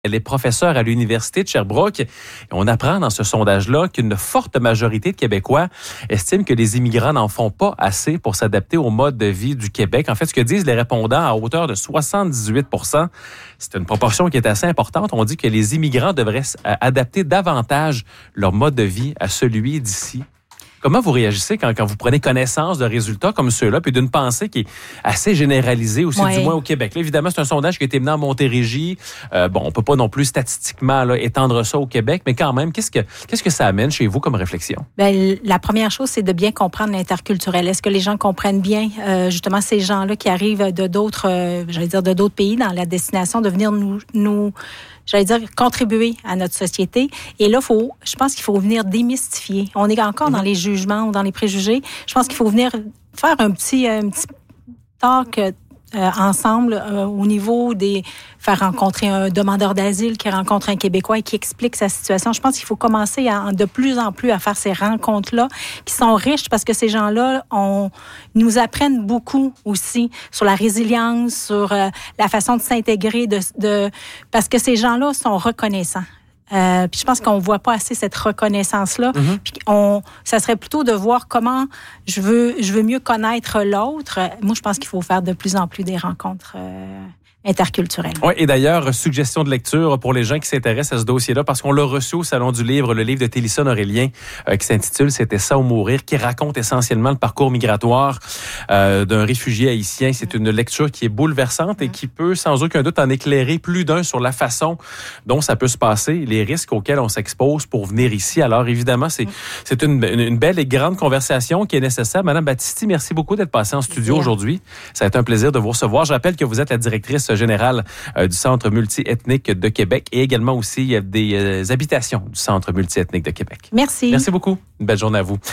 Elle est professeure à l'Université de Sherbrooke. Et on apprend dans ce sondage-là qu'une forte majorité de Québécois estiment que les immigrants n'en font pas assez pour s'adapter au mode de vie du Québec. En fait, ce que disent les répondants à hauteur de 78 %, c'est une proportion qui est assez importante. On dit que les immigrants devraient adapter davantage leur mode de vie à celui d'ici. Comment vous réagissez quand vous prenez connaissance de résultats comme ceux-là, puis d'une pensée qui est assez généralisée aussi, du moins au Québec? Là, évidemment, c'est un sondage qui a été mené en Montérégie. On peut pas non plus statistiquement étendre ça au Québec, mais quand même, qu'est-ce que ça amène chez vous comme réflexion? Bien, la première chose, c'est de bien comprendre l'interculturel. Est-ce que les gens comprennent bien, justement, ces gens-là qui arrivent de d'autres, de d'autres pays dans la destination, de venir nous contribuer à notre société. Et là, je pense qu'il faut venir démystifier. On est encore dans les jugements ou dans les préjugés. Je pense qu'il faut venir faire un petit talk ensemble au niveau faire rencontrer un demandeur d'asile qui rencontre un Québécois et qui explique sa situation. Je pense qu'il faut commencer de plus en plus à faire ces rencontres-là qui sont riches parce que ces gens-là nous apprennent beaucoup aussi sur la résilience, sur la façon de s'intégrer, parce que ces gens-là sont reconnaissants. Puis je pense qu'on voit pas assez cette reconnaissance-là. Puis ça serait plutôt de voir comment je veux mieux connaître l'autre. Moi, je pense qu'il faut faire de plus en plus des rencontres interculturelle. Oui, et d'ailleurs, suggestion de lecture pour les gens qui s'intéressent à ce dossier-là, parce qu'on l'a reçu au Salon du Livre, le livre de Télison Aurélien, qui s'intitule « C'était ça ou mourir », qui raconte essentiellement le parcours migratoire d'un réfugié haïtien. C'est une lecture qui est bouleversante et qui peut, sans aucun doute, en éclairer plus d'un sur la façon dont ça peut se passer, les risques auxquels on s'expose pour venir ici. Alors, évidemment, c'est une belle et grande conversation qui est nécessaire. Madame Battisti, merci beaucoup d'être passée en studio aujourd'hui. Ça a été un plaisir de vous recevoir. Je rappelle que vous êtes la directrice générale du Centre multiethnique de Québec et également aussi des habitations du Centre multiethnique de Québec. Merci. Merci beaucoup. Une belle journée à vous.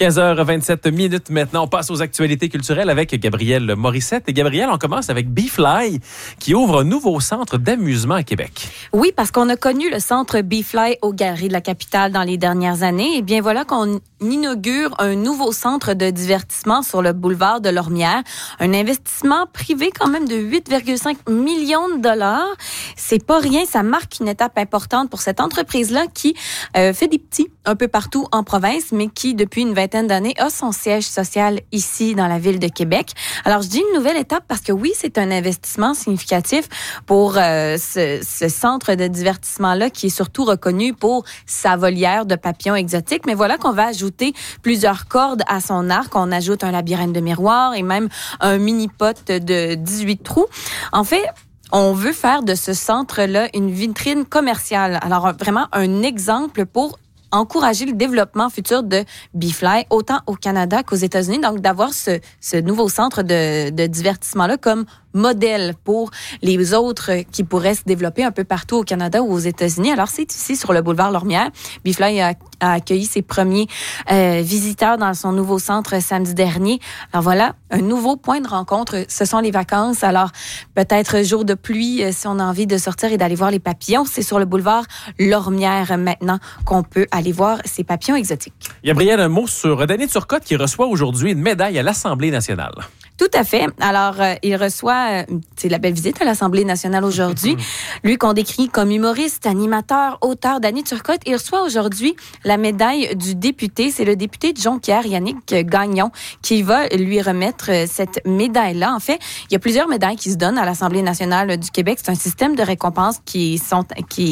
15h27 maintenant. On passe aux actualités culturelles avec Gabrielle Morissette. Et Gabrielle, on commence avec B-Fly qui ouvre un nouveau centre d'amusement à Québec. Oui, parce qu'on a connu le centre B-Fly aux Galeries de la Capitale dans les dernières années. Et bien voilà qu'on inaugure un nouveau centre de divertissement sur le boulevard de Lormière. Un investissement privé quand même de 8,5 millions de dollars. C'est pas rien, ça marque une étape importante pour cette entreprise-là qui fait des petits un peu partout en province, mais qui, depuis une vingtaine d'années, a son siège social ici dans la ville de Québec. Alors, je dis une nouvelle étape parce que oui, c'est un investissement significatif pour ce centre de divertissement-là qui est surtout reconnu pour sa volière de papillons exotiques. Mais voilà qu'on va ajouter plusieurs cordes à son arc. On ajoute un labyrinthe de miroirs et même un mini-pot de 18 trous. En fait, on veut faire de ce centre-là une vitrine commerciale. Alors, vraiment un exemple pour encourager le développement futur de B-Fly, autant au Canada qu'aux États-Unis. Donc, d'avoir ce nouveau centre de divertissement-là comme modèle pour les autres qui pourraient se développer un peu partout au Canada ou aux États-Unis. Alors, c'est ici, sur le boulevard Lormière. B-Fly a accueilli ses premiers visiteurs dans son nouveau centre samedi dernier. Alors voilà, un nouveau point de rencontre. Ce sont les vacances. Alors, peut-être jour de pluie, si on a envie de sortir et d'aller voir les papillons, c'est sur le boulevard Lormière maintenant qu'on peut aller voir ces papillons exotiques. Gabrielle, un mot sur Danny Turcotte qui reçoit aujourd'hui une médaille à l'Assemblée nationale. Tout à fait. Alors, il reçoit, c'est la belle visite à l'Assemblée nationale aujourd'hui. Lui qu'on décrit comme humoriste, animateur, auteur, Danny Turcotte, il reçoit aujourd'hui la médaille du député. C'est le député de Jonquière, Yannick Gagnon, qui va lui remettre cette médaille-là. En fait, il y a plusieurs médailles qui se donnent à l'Assemblée nationale du Québec. C'est un système de récompenses qui sont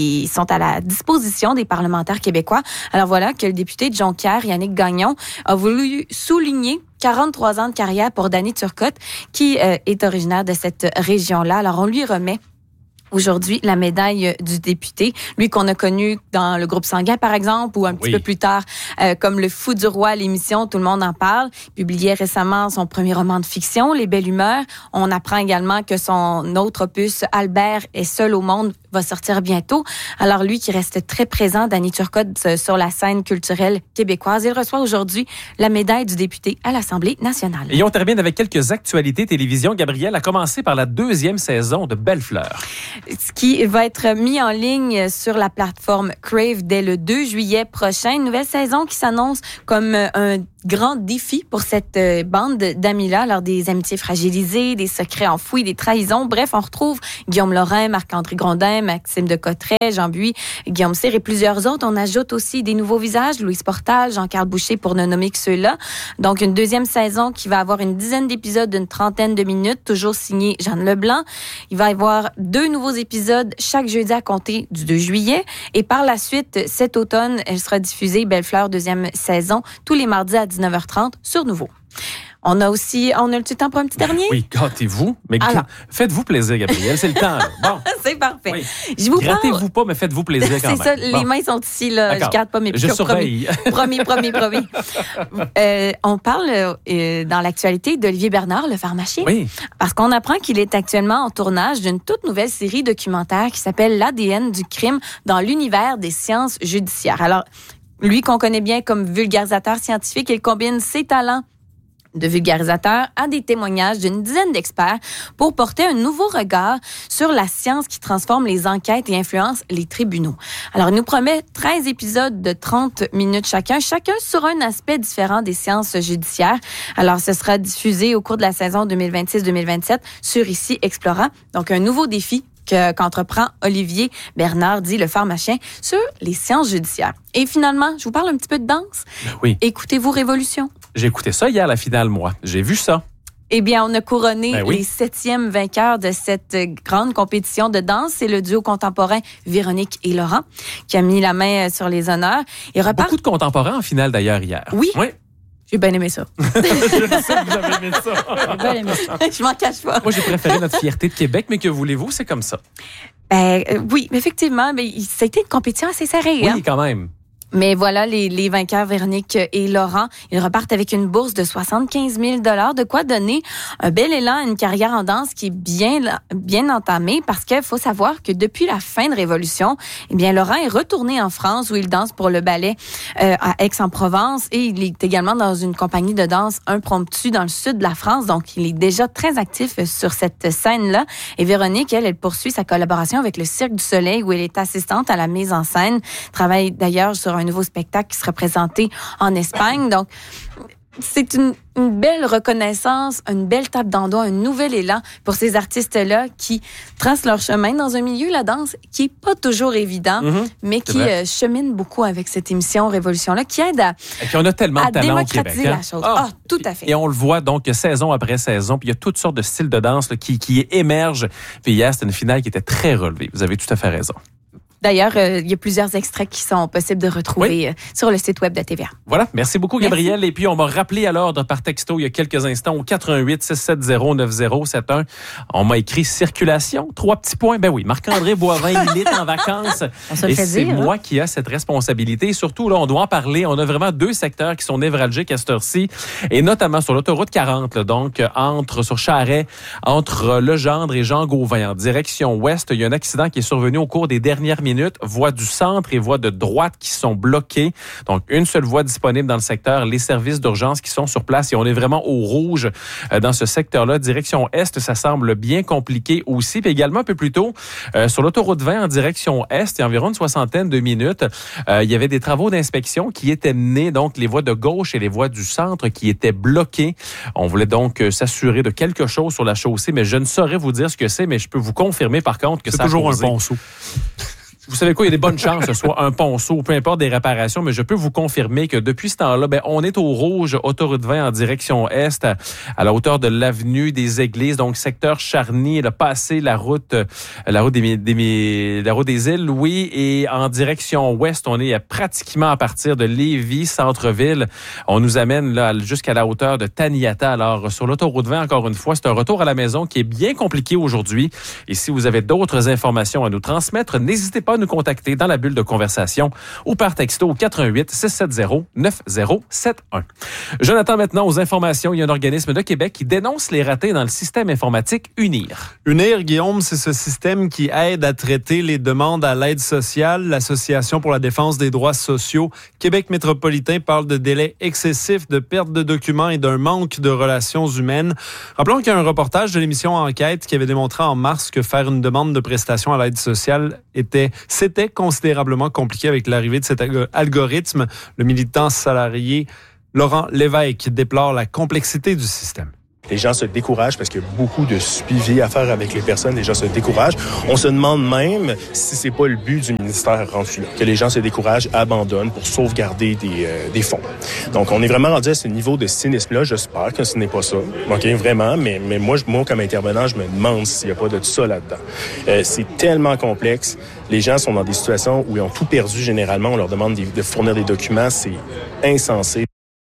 à la disposition des parlementaires québécois. Alors voilà que le député de Jonquière, Yannick Gagnon, a voulu souligner 43 ans de carrière pour Danny Turcotte, qui est originaire de cette région-là. Alors, on lui remet aujourd'hui la médaille du député, lui qu'on a connu dans le groupe Sanguin par exemple, ou un petit peu plus tard comme le Fou du Roi, l'émission Tout le monde en parle, publiait récemment son premier roman de fiction, Les Belles Humeurs. On apprend également que son autre opus, Albert est seul au monde, va sortir bientôt. Alors lui qui reste très présent, Danny Turcotte, sur la scène culturelle québécoise, il reçoit aujourd'hui la médaille du député à l'Assemblée nationale. Et on termine avec quelques actualités télévision. Gabrielle a commencé par la 2e saison de Belle Fleur. Ce qui va être mis en ligne sur la plateforme Crave dès le 2 juillet prochain. Une nouvelle saison qui s'annonce comme un grand défi pour cette bande d'amis-là. Alors, des amitiés fragilisées, des secrets enfouis, des trahisons. Bref, on retrouve Guillaume Lorrain, Marc-André Grondin, Maxime de Cotteret, Jean Buis, Guillaume Cyr et plusieurs autres. On ajoute aussi des nouveaux visages, Louise Portal, Jean-Carl Boucher, pour ne nommer que ceux-là. Donc, une deuxième saison qui va avoir une dizaine d'épisodes d'une trentaine de minutes, toujours signé Jeanne Leblanc. Il va y avoir 2 nouveaux épisodes chaque jeudi à compter du 2 juillet. Et par la suite, cet automne, elle sera diffusée, Belle-Fleur, deuxième saison, tous les mardis à 19h30 sur Nouveau. On a le temps pour un petit dernier? Oui, gâtez-vous. Mais faites-vous plaisir, Gabrielle. C'est le temps, là. Bon. C'est parfait. Oui. Je vous Grattez-vous pas, mais faites-vous plaisir quand même. C'est ça, les mains sont ici, là. D'accord. Je garde pas mes piqûres. Je surveille. Promis. On parle dans l'actualité d'Olivier Bernard, le pharmacien. Oui. Parce qu'on apprend qu'il est actuellement en tournage d'une toute nouvelle série documentaire qui s'appelle l'ADN du crime dans l'univers des sciences judiciaires. Alors, lui qu'on connaît bien comme vulgarisateur scientifique, il combine ses talents de vulgarisateur à des témoignages d'une dizaine d'experts pour porter un nouveau regard sur la science qui transforme les enquêtes et influence les tribunaux. Alors, il nous promet 13 épisodes de 30 minutes chacun sur un aspect différent des sciences judiciaires. Alors, ce sera diffusé au cours de la saison 2026-2027 sur Ici Explora. Donc, un nouveau défi qu'entreprend Olivier Bernard, dit le pharmacien, sur les sciences judiciaires. Et finalement, je vous parle un petit peu de danse. Oui. Écoutez-vous Révolution. J'ai écouté ça hier, la finale, moi. J'ai vu ça. Eh bien, on a couronné oui. les 7e vainqueurs de cette grande compétition de danse. C'est le duo contemporain Véronique et Laurent qui a mis la main sur les honneurs. Et Beaucoup de contemporains en finale, d'ailleurs, hier. Oui. J'ai bien aimé ça. Je sais que vous avez aimé ça. J'ai bien aimé ça. Je m'en cache pas. Moi, j'ai préféré notre fierté de Québec, mais que voulez-vous, c'est comme ça. Oui, effectivement, mais ça a été une compétition assez serrée. Oui, quand même. Mais voilà, les vainqueurs, Véronique et Laurent, ils repartent avec une bourse de 75 000 $, de quoi donner un bel élan à une carrière en danse qui est bien entamée, parce qu'il faut savoir que depuis la fin de Révolution, eh bien, Laurent est retourné en France où il danse pour le ballet à Aix-en-Provence, et il est également dans une compagnie de danse impromptue dans le sud de la France, donc il est déjà très actif sur cette scène-là. Et Véronique, elle poursuit sa collaboration avec le Cirque du Soleil où elle est assistante à la mise en scène, travaille d'ailleurs sur un nouveau spectacle qui sera présenté en Espagne. Donc, c'est une belle reconnaissance, une belle tape dans le dos, un nouvel élan pour ces artistes-là qui tracent leur chemin dans un milieu, la danse, qui est pas toujours évident, mais qui chemine beaucoup avec cette émission Révolution-là, qui aide à on a tellement de talent au Québec. Démocratiser la chose. Tout à fait. Et on le voit donc saison après saison, puis il y a toutes sortes de styles de danse là, qui émergent. Puis hier, c'était une finale qui était très relevée. Vous avez tout à fait raison. D'ailleurs, il y a plusieurs extraits qui sont possibles de retrouver sur le site web de TVA. Voilà, merci beaucoup Gabrielle. Merci. Et puis on m'a rappelé à l'ordre par texto il y a quelques instants au 88-670-9071. On m'a écrit circulation, 3 petits points. Ben oui, Marc-André Boivin, il est en vacances. On se le fait c'est dire, moi qui ai cette responsabilité. Et surtout, là, on doit en parler. On a vraiment 2 secteurs qui sont névralgiques à cette heure-ci, et notamment sur l'autoroute 40, là, donc sur Charest, entre Legendre et Jean-Gauvin, en direction ouest. Il y a un accident qui est survenu au cours des dernières minutes. Voies du centre et voies de droite qui sont bloquées. Donc, une seule voie disponible dans le secteur. Les services d'urgence qui sont sur place, et on est vraiment au rouge dans ce secteur-là. Direction est, ça semble bien compliqué aussi. Puis également, un peu plus tôt, sur l'autoroute 20 en direction est, il y a environ une 60aine de minutes, il y avait des travaux d'inspection qui étaient menés, donc les voies de gauche et les voies du centre qui étaient bloquées. On voulait donc s'assurer de quelque chose sur la chaussée, mais je ne saurais vous dire ce que c'est, mais je peux vous confirmer par contre que c'est ça a toujours causé. un ponceau. Vous savez quoi, il y a des bonnes chances que ce soit un ponceau, peu importe des réparations, mais je peux vous confirmer que depuis ce temps-là, on est au rouge, autoroute 20 en direction est, à la hauteur de l'avenue des Églises, donc secteur Charny, le passé la route des îles, oui, et en direction ouest, on est pratiquement à partir de Lévis, centre-ville. On nous amène là jusqu'à la hauteur de Taniata. Alors, sur l'autoroute 20, encore une fois, c'est un retour à la maison qui est bien compliqué aujourd'hui. Et si vous avez d'autres informations à nous transmettre, n'hésitez pas à nous contacter dans la bulle de conversation ou par texto au 88-670-9071. Jonathan, maintenant aux informations. Il y a un organisme de Québec qui dénonce les ratés dans le système informatique UNIR. UNIR, Guillaume, c'est ce système qui aide à traiter les demandes à l'aide sociale. L'Association pour la défense des droits sociaux Québec métropolitain parle de délais excessifs, de perte de documents et d'un manque de relations humaines. Rappelons qu'il y a un reportage de l'émission Enquête qui avait démontré en mars que faire une demande de prestation à l'aide sociale c'était considérablement compliqué avec l'arrivée de cet algorithme. Le militant salarié Laurent Lévesque déplore la complexité du système. Les gens se découragent parce qu'il y a beaucoup de suivi à faire avec les personnes. Les gens se découragent. On se demande même si c'est pas le but du ministère rendu là, que les gens se découragent, abandonnent pour sauvegarder des fonds. Donc, on est vraiment rendu à ce niveau de cynisme-là. J'espère que ce n'est pas ça. OK, vraiment. Mais moi, comme intervenant, je me demande s'il n'y a pas de tout ça là-dedans. C'est tellement complexe. Les gens sont dans des situations où ils ont tout perdu généralement. On leur demande de fournir des documents. C'est insensé.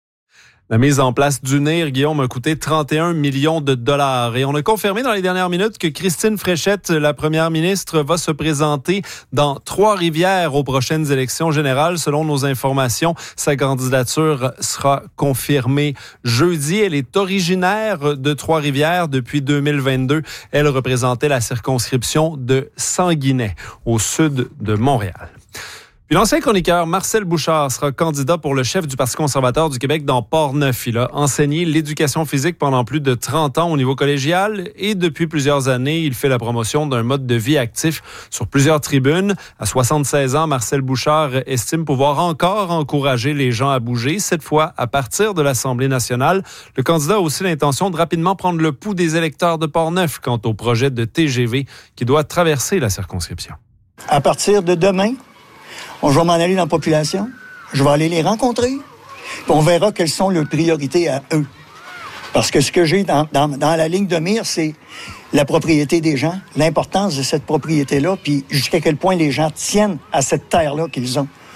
La mise en place du NIR, Guillaume, a coûté 31 millions de dollars. Et on a confirmé dans les dernières minutes que Christine Fréchette, la première ministre, va se présenter dans Trois-Rivières aux prochaines élections générales. Selon nos informations, sa candidature sera confirmée jeudi. Elle est originaire de Trois-Rivières depuis 2022. Elle représentait la circonscription de Sanguinet, au sud de Montréal. Puis l'ancien chroniqueur Marcel Bouchard sera candidat pour le chef du Parti conservateur du Québec dans Port-Neuf. Il a enseigné l'éducation physique pendant plus de 30 ans au niveau collégial et depuis plusieurs années, il fait la promotion d'un mode de vie actif sur plusieurs tribunes. À 76 ans, Marcel Bouchard estime pouvoir encore encourager les gens à bouger, cette fois à partir de l'Assemblée nationale. Le candidat a aussi l'intention de rapidement prendre le pouls des électeurs de Port-Neuf quant au projet de TGV qui doit traverser la circonscription. À partir de demain, je vais m'en aller dans la population, je vais aller les rencontrer, puis on verra quelles sont leurs priorités à eux. Parce que ce que j'ai dans la ligne de mire, c'est la propriété des gens, l'importance de cette propriété-là, puis jusqu'à quel point les gens tiennent à cette terre-là qu'ils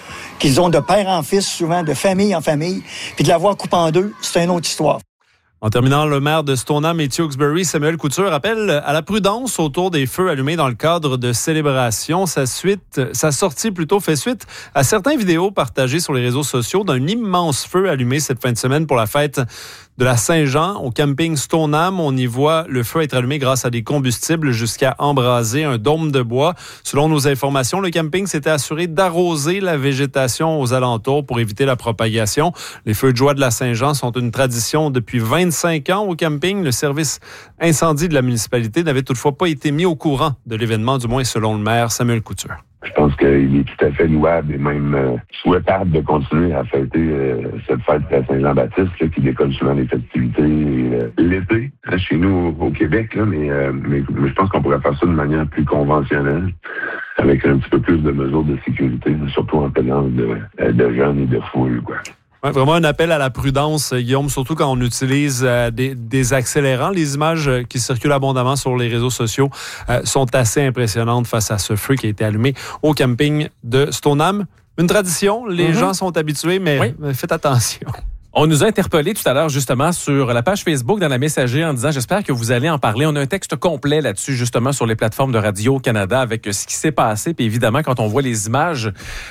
ont de père en fils, souvent de famille en famille, puis de la voir coupée en deux, c'est une autre histoire. En terminant, le maire de Stoneham et Tewksbury, Samuel Couture, appelle à la prudence autour des feux allumés dans le cadre de célébrations. Sa sortie fait suite à certaines vidéos partagées sur les réseaux sociaux d'un immense feu allumé cette fin de semaine pour la fête de la Saint-Jean au camping Stoneham. On y voit le feu être allumé grâce à des combustibles jusqu'à embraser un dôme de bois. Selon nos informations, le camping s'était assuré d'arroser la végétation aux alentours pour éviter la propagation. Les feux de joie de la Saint-Jean sont une tradition depuis 25 ans au camping. Le service incendie de la municipalité n'avait toutefois pas été mis au courant de l'événement, du moins selon le maire Samuel Couture. Je pense qu'il est tout à fait louable et même souhaitable de continuer à fêter cette fête de la Saint-Jean-Baptiste là, qui décolle souvent les festivités l'été chez nous au Québec. Là, mais je pense qu'on pourrait faire ça de manière plus conventionnelle avec un petit peu plus de mesures de sécurité, surtout en présence de jeunes et de foules, quoi. Ouais, vraiment un appel à la prudence, Guillaume, surtout quand on utilise des accélérants. Les images qui circulent abondamment sur les réseaux sociaux sont assez impressionnantes face à ce feu qui a été allumé au camping de Stoneham. Une tradition, les gens sont habitués, mais faites attention. On nous a interpellés tout à l'heure justement sur la page Facebook dans la messagerie en disant « J'espère que vous allez en parler ». On a un texte complet là-dessus justement sur les plateformes de Radio-Canada avec ce qui s'est passé. Puis évidemment, quand on voit les images...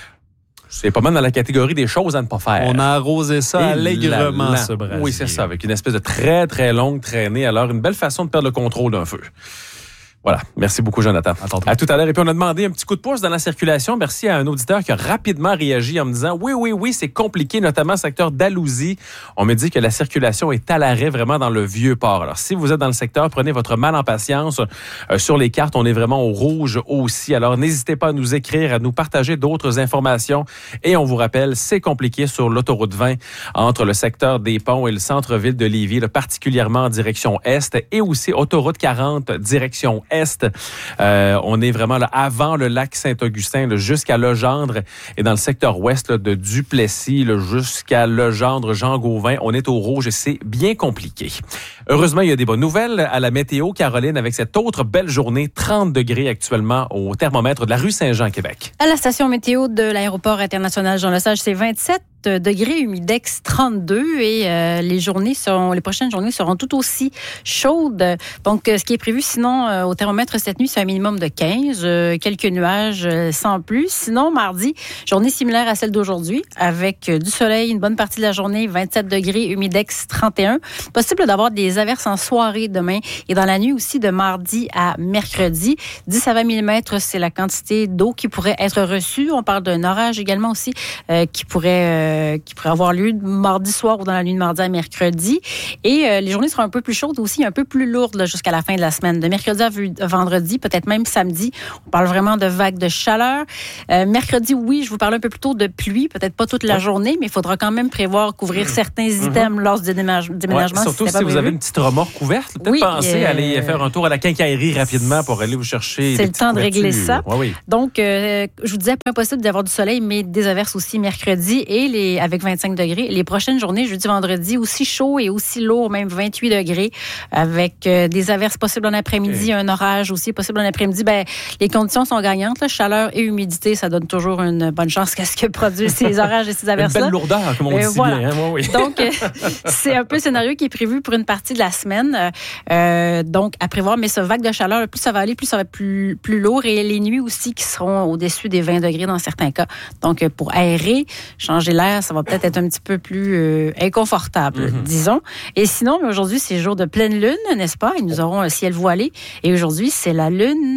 C'est pas mal dans la catégorie des choses à ne pas faire. On a arrosé ça allègrement, ce brasier. Oui, c'est ça, avec une espèce de très, très longue traînée. Alors, une belle façon de perdre le contrôle d'un feu. Voilà. Merci beaucoup, Jonathan. À tout à l'heure. Et puis, on a demandé un petit coup de pouce dans la circulation. Merci à un auditeur qui a rapidement réagi en me disant oui, c'est compliqué, notamment secteur d'Alousie. On me dit que la circulation est à l'arrêt vraiment dans le Vieux-Port. Alors, si vous êtes dans le secteur, prenez votre mal en patience. Sur les cartes, on est vraiment au rouge aussi. Alors, n'hésitez pas à nous écrire, à nous partager d'autres informations. Et on vous rappelle, c'est compliqué sur l'autoroute 20 entre le secteur des Ponts et le centre-ville de Lévis, là, particulièrement en direction est, et aussi autoroute 40, direction est. On est vraiment là avant le lac Saint-Augustin, là, jusqu'à Legendre, et dans le secteur ouest là, de Duplessis là, jusqu'à Legendre, Jean-Gauvin. On est au rouge et c'est bien compliqué. Heureusement, il y a des bonnes nouvelles à la météo, Caroline, avec cette autre belle journée, 30 degrés actuellement au thermomètre de la rue Saint-Jean, Québec. À la station météo de l'aéroport international Jean-Lesage, c'est 27 degrés, humidex 32 et les prochaines journées seront tout aussi chaudes. Donc, ce qui est prévu sinon au thermomètre cette nuit, c'est un minimum de 15, quelques nuages sans plus. Sinon, mardi, journée similaire à celle d'aujourd'hui avec du soleil une bonne partie de la journée, 27 degrés, humidex 31. Possible d'avoir des averses en soirée demain et dans la nuit aussi de mardi à mercredi. 10 à 20 mm, c'est la quantité d'eau qui pourrait être reçue. On parle d'un orage également aussi qui pourrait qui pourrait avoir lieu mardi soir ou dans la nuit de mardi à mercredi. Et les journées seront un peu plus chaudes aussi, un peu plus lourdes là, jusqu'à la fin de la semaine. De mercredi à vendredi, peut-être même samedi, on parle vraiment de vagues de chaleur. Mercredi, oui, je vous parlais un peu plus tôt de pluie, peut-être pas toute la journée, mais il faudra quand même prévoir couvrir certains items lors du déménagement. Surtout si vous avez une petite remorque ouverte, peut-être penser à aller faire un tour à la quincaillerie rapidement pour aller vous chercher. C'est le temps de régler ça. Oui. Donc, je vous disais, pas impossible d'avoir du soleil, mais des averses aussi mercredi et avec 25 degrés. Les prochaines journées, jeudi, vendredi, aussi chaud et aussi lourd, même 28 degrés, avec des averses possibles en après-midi, un orage aussi possible en après-midi. Les conditions sont gagnantes. Là. Chaleur et humidité, ça donne toujours une bonne chance qu'à ce que produisent ces orages et ces averses-là. Une belle lourdeur, comme on dit voilà. bien. Hein? Oui. Donc, c'est un peu le scénario qui est prévu pour une partie de la semaine. Donc, à prévoir. Mais ce vague de chaleur, plus ça va aller, plus ça va être plus lourd. Et les nuits aussi qui seront au-dessus des 20 degrés dans certains cas. Donc, pour aérer, changer l'air, ça va peut-être être un petit peu plus inconfortable, disons. Et sinon, aujourd'hui, c'est jour de pleine lune, n'est-ce pas? Et nous aurons un ciel voilé. Et aujourd'hui, c'est la lune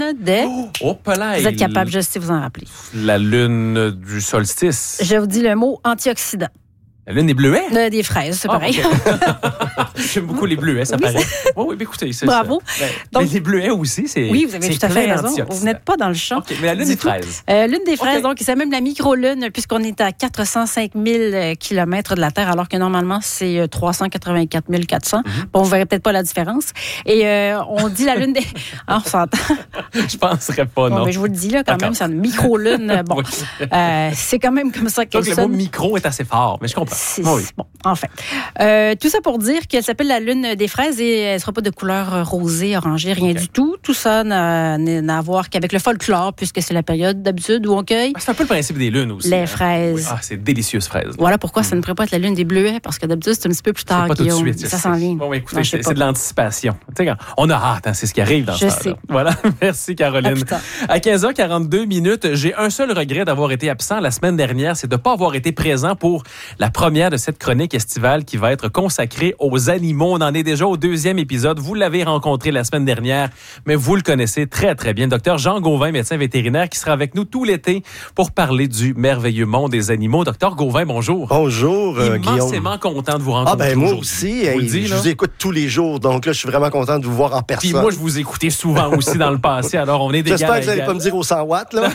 vous êtes capable, je sais vous en rappeler. La lune du solstice. Je vous dis le mot antioxydant. La lune des bleuets? Des fraises, c'est pareil. Okay. J'aime beaucoup les bleuets, ça paraît. Oui, écoutez, c'est bravo. ça. Donc, mais les bleuets aussi, c'est. Oui, vous avez tout à fait raison. Vous n'êtes pas dans le champ. Okay, mais la lune des fraises. Lune des fraises, donc c'est même la micro-lune, puisqu'on est à 405 000 km de la Terre, alors que normalement, c'est 384 400. Bon, vous ne verrez peut-être pas la différence. Et on dit la lune des. On s'entend. Je penserais pas, non. Mais je vous le dis, là, quand même, c'est une micro-lune. Bon, c'est quand même comme ça qu'elle sonne. Donc, le mot micro est assez fort, mais je comprends. Bon, enfin. Tout ça pour dire qu'elle s'appelle la lune des fraises et elle ne sera pas de couleur rosée, orangée, rien du tout. Tout ça n'a à voir qu'avec le folklore, puisque c'est la période d'habitude où on cueille. C'est un peu le principe des lunes aussi. Les fraises. Ah, c'est délicieuses fraises. Voilà pourquoi ça ne pourrait pas être la lune des bleuets, parce que d'habitude, c'est un petit peu plus tard, Guillaume. Tout de suite, ça s'en vient. Bon, écoutez, c'est de l'anticipation. On a hâte, c'est ce qui arrive dans ce temps-là. Je sais. Voilà. Merci, Caroline. À 15h42, j'ai un seul regret d'avoir été absent la semaine dernière, c'est de ne pas avoir été présent pour la première de cette chronique estivale qui va être consacrée aux animaux. On en est déjà au 2e épisode. Vous l'avez rencontré la semaine dernière, mais vous le connaissez très, très bien. Docteur Jean Gauvin, médecin vétérinaire, qui sera avec nous tout l'été pour parler du merveilleux monde des animaux. Docteur Gauvin, bonjour. Bonjour, Guillaume. Immensément content de vous rencontrer moi aussi. Je vous écoute tous les jours, donc là, je suis vraiment content de vous voir en personne. Puis moi, je vous écoutais souvent aussi dans le passé, alors on est d'égal à égal. J'espère que vous n'allez pas me dire au 100 watts, là.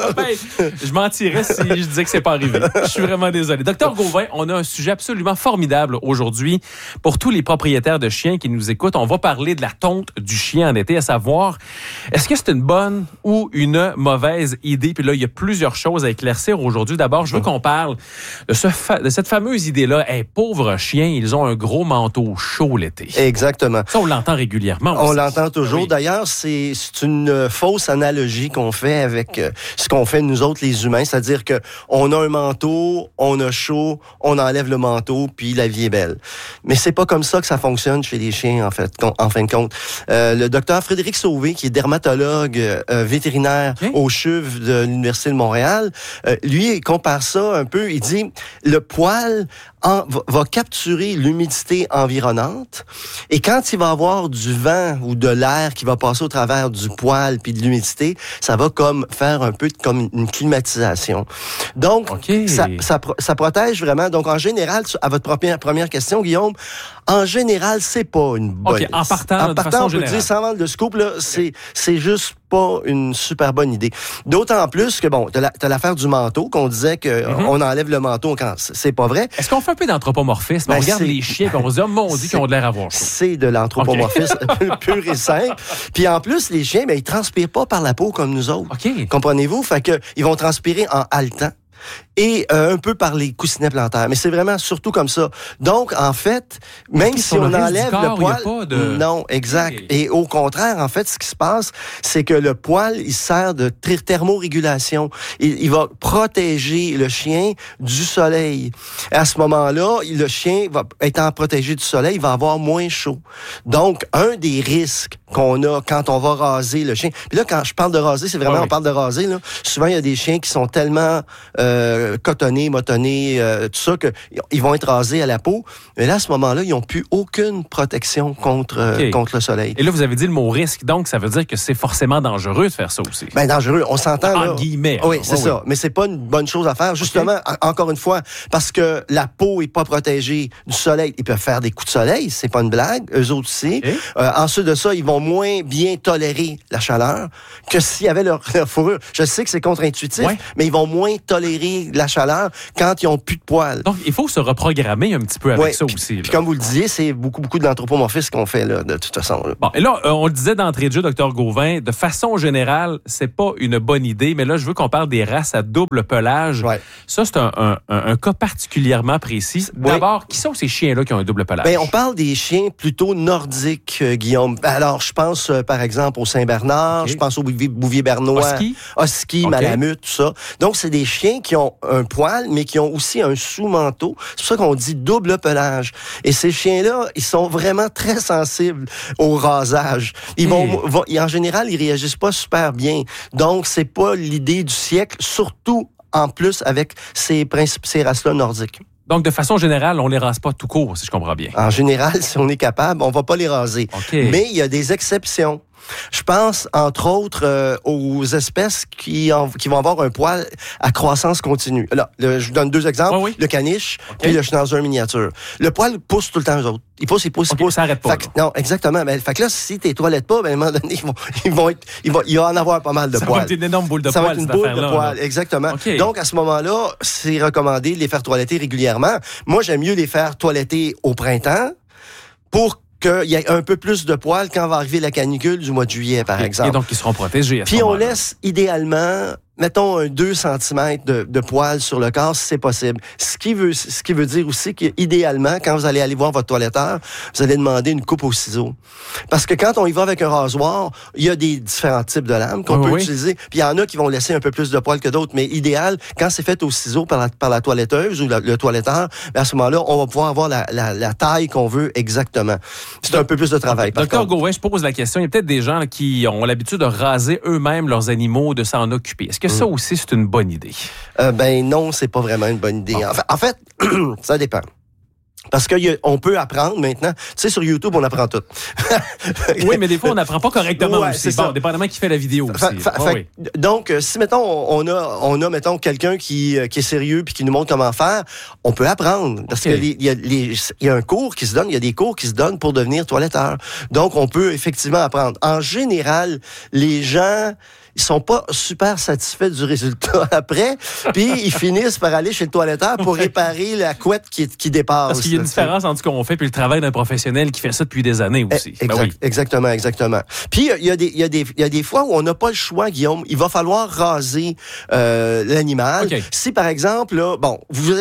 Je mentirais si je disais que c'est pas arrivé. Je suis vraiment désolé. Docteur Gauvin, on a un sujet absolument formidable aujourd'hui pour tous les propriétaires de chiens qui nous écoutent. On va parler de la tonte du chien en été, à savoir, est-ce que c'est une bonne ou une mauvaise idée? Puis là, il y a plusieurs choses à éclaircir aujourd'hui. D'abord, je veux qu'on parle de cette fameuse idée-là. Hey, pauvres chiens, ils ont un gros manteau chaud l'été. Exactement. Ça, on l'entend régulièrement aussi. On l'entend toujours. Oui. D'ailleurs, c'est une fausse analogie qu'on fait avec ce qu'on fait nous autres, les humains. C'est-à-dire qu'on a un manteau, on a chaud, on enlève le manteau, puis la vie est belle. Mais c'est pas comme ça que ça fonctionne chez les chiens, en fin de compte. Le docteur Frédéric Sauvé, qui est dermatologue vétérinaire au CHUV de l'Université de Montréal, lui, il compare ça un peu. Il dit, le poil va capturer l'humidité environnante et quand il va avoir du vent ou de l'air qui va passer au travers du poil puis de l'humidité, ça va comme faire un peu comme une climatisation. Donc, ça protège vraiment. Donc, en général, à votre première question, Guillaume, en général, c'est pas une bonne idée. En partant, on peut dire, sans vendre de scoop, là, c'est juste pas une super bonne idée. D'autant plus que, t'as l'affaire du manteau, qu'on disait qu'on enlève le manteau quand c'est pas vrai. Est-ce qu'on fait un peu d'anthropomorphisme? On regarde les chiens et on se dit, oh mon Dieu, qu'ils ont de l'air à voir chaud. C'est de l'anthropomorphisme pur et simple. Puis en plus, les chiens, ils transpirent pas par la peau comme nous autres. Comprenez-vous? Fait que ils vont transpirer en haletant. Et un peu par les coussinets plantaires. Mais c'est vraiment surtout comme ça. Donc, en fait, même si on enlève le poil... Non, exact. Et au contraire, en fait, ce qui se passe, c'est que le poil, il sert de thermorégulation. Il va protéger le chien du soleil. Et à ce moment-là, le chien, étant protégé du soleil, il va avoir moins chaud. Donc, un des risques qu'on a quand on va raser le chien... Puis là, quand je parle de raser, c'est vraiment, on parle de raser, là. Souvent, il y a des chiens qui sont tellement cotonnés, motonnés, tout ça, ils vont être rasés à la peau. Mais là, à ce moment-là, ils n'ont plus aucune protection contre le soleil. Et là, vous avez dit le mot risque, donc ça veut dire que c'est forcément dangereux de faire ça aussi. Ben dangereux, on s'entend là. En guillemets. Oui, c'est ça. Mais c'est pas une bonne chose à faire, justement, encore une fois, parce que la peau est pas protégée du soleil. Ils peuvent faire des coups de soleil, c'est pas une blague, eux autres aussi. Ensuite de ça, ils vont moins bien tolérer la chaleur que s'il y avait leur fourrure. Je sais que c'est contre-intuitif, mais ils vont moins tolérer la chaleur quand ils ont plus de poils. Donc, il faut se reprogrammer un petit peu avec ça aussi. Puis comme vous le disiez, c'est beaucoup de l'anthropomorphisme qu'on fait, là, de toute façon. Là. Bon, et là, on le disait d'entrée de jeu, Dr Gauvin, de façon générale, c'est pas une bonne idée, mais là, je veux qu'on parle des races à double pelage. Ouais. Ça, c'est un cas particulièrement précis. D'abord, qui sont ces chiens-là qui ont un double pelage? Ben, on parle des chiens plutôt nordiques, Guillaume. Alors, je pense, par exemple, au Saint-Bernard, je pense au Bouvier bernois, Husky, Malamute, tout ça. Donc, c'est des chiens qui ont un poil, mais qui ont aussi un sous-manteau. C'est pour ça qu'on dit double pelage. Et ces chiens-là, ils sont vraiment très sensibles au rasage. En général, ils réagissent pas super bien. Donc, c'est pas l'idée du siècle, surtout en plus avec ces races-là nordiques. Donc, de façon générale, on les rase pas tout court, si je comprends bien. En général, si on est capable, on va pas les raser. Mais il y a des exceptions. Je pense, entre autres, aux espèces qui vont avoir un poil à croissance continue. Là, je vous donne deux exemples. Le caniche et le schnauzer miniature. Le poil pousse tout le temps, eux autres. Il pousse. Ça n'arrête pas. Non, exactement. Mais, fait que là, si tes toilettes pas, ben, à un moment donné, il va en avoir pas mal de poils. Ça va être une énorme boule de poils, Ça va être une boule de poils, exactement. Donc, à ce moment-là, c'est recommandé de les faire toiletter régulièrement. Moi, j'aime mieux les faire toiletter au printemps pour qu'il y ait un peu plus de poils quand va arriver la canicule du mois de juillet, par exemple. Et donc, ils seront protégés à ce moment-là. Puis on laisse idéalement, mettons, un 2 cm de poils sur le corps, si c'est possible. Ce qui veut dire aussi qu'idéalement, quand vous allez voir votre toiletteur, vous allez demander une coupe au ciseau. Parce que quand on y va avec un rasoir, il y a des différents types de lames qu'on peut utiliser. Puis il y en a qui vont laisser un peu plus de poils que d'autres. Mais idéal, quand c'est fait au ciseau par la toiletteuse ou le toiletteur, à ce moment-là, on va pouvoir avoir la taille qu'on veut exactement. C'est un peu plus de travail. Docteur Gauvin, je pose la question. Il y a peut-être des gens qui ont l'habitude de raser eux-mêmes leurs animaux, de s'en occuper. Est-ce que ça aussi, c'est une bonne idée? Ben non, c'est pas vraiment une bonne idée. En fait, ça dépend. Parce qu'on peut apprendre maintenant. Tu sais, sur YouTube, on apprend tout. Oui, mais des fois, on n'apprend pas correctement aussi. Bon, dépendamment qui fait la vidéo aussi. Donc, si, mettons, on a mettons, quelqu'un qui est sérieux puis qui nous montre comment faire, on peut apprendre. Parce qu'il y a un cours qui se donne, il y a des cours qui se donnent pour devenir toiletteur. Donc, on peut effectivement apprendre. En général, les gens, ils sont pas super satisfaits du résultat après, puis ils finissent par aller chez le toiletteur pour réparer la couette qui dépasse. Parce qu'il y a une différence entre ce qu'on fait puis le travail d'un professionnel qui fait ça depuis des années aussi. Exactement. Puis il y a des fois où on n'a pas le choix, Guillaume. Il va falloir raser l'animal. Si par exemple, là, bon, vous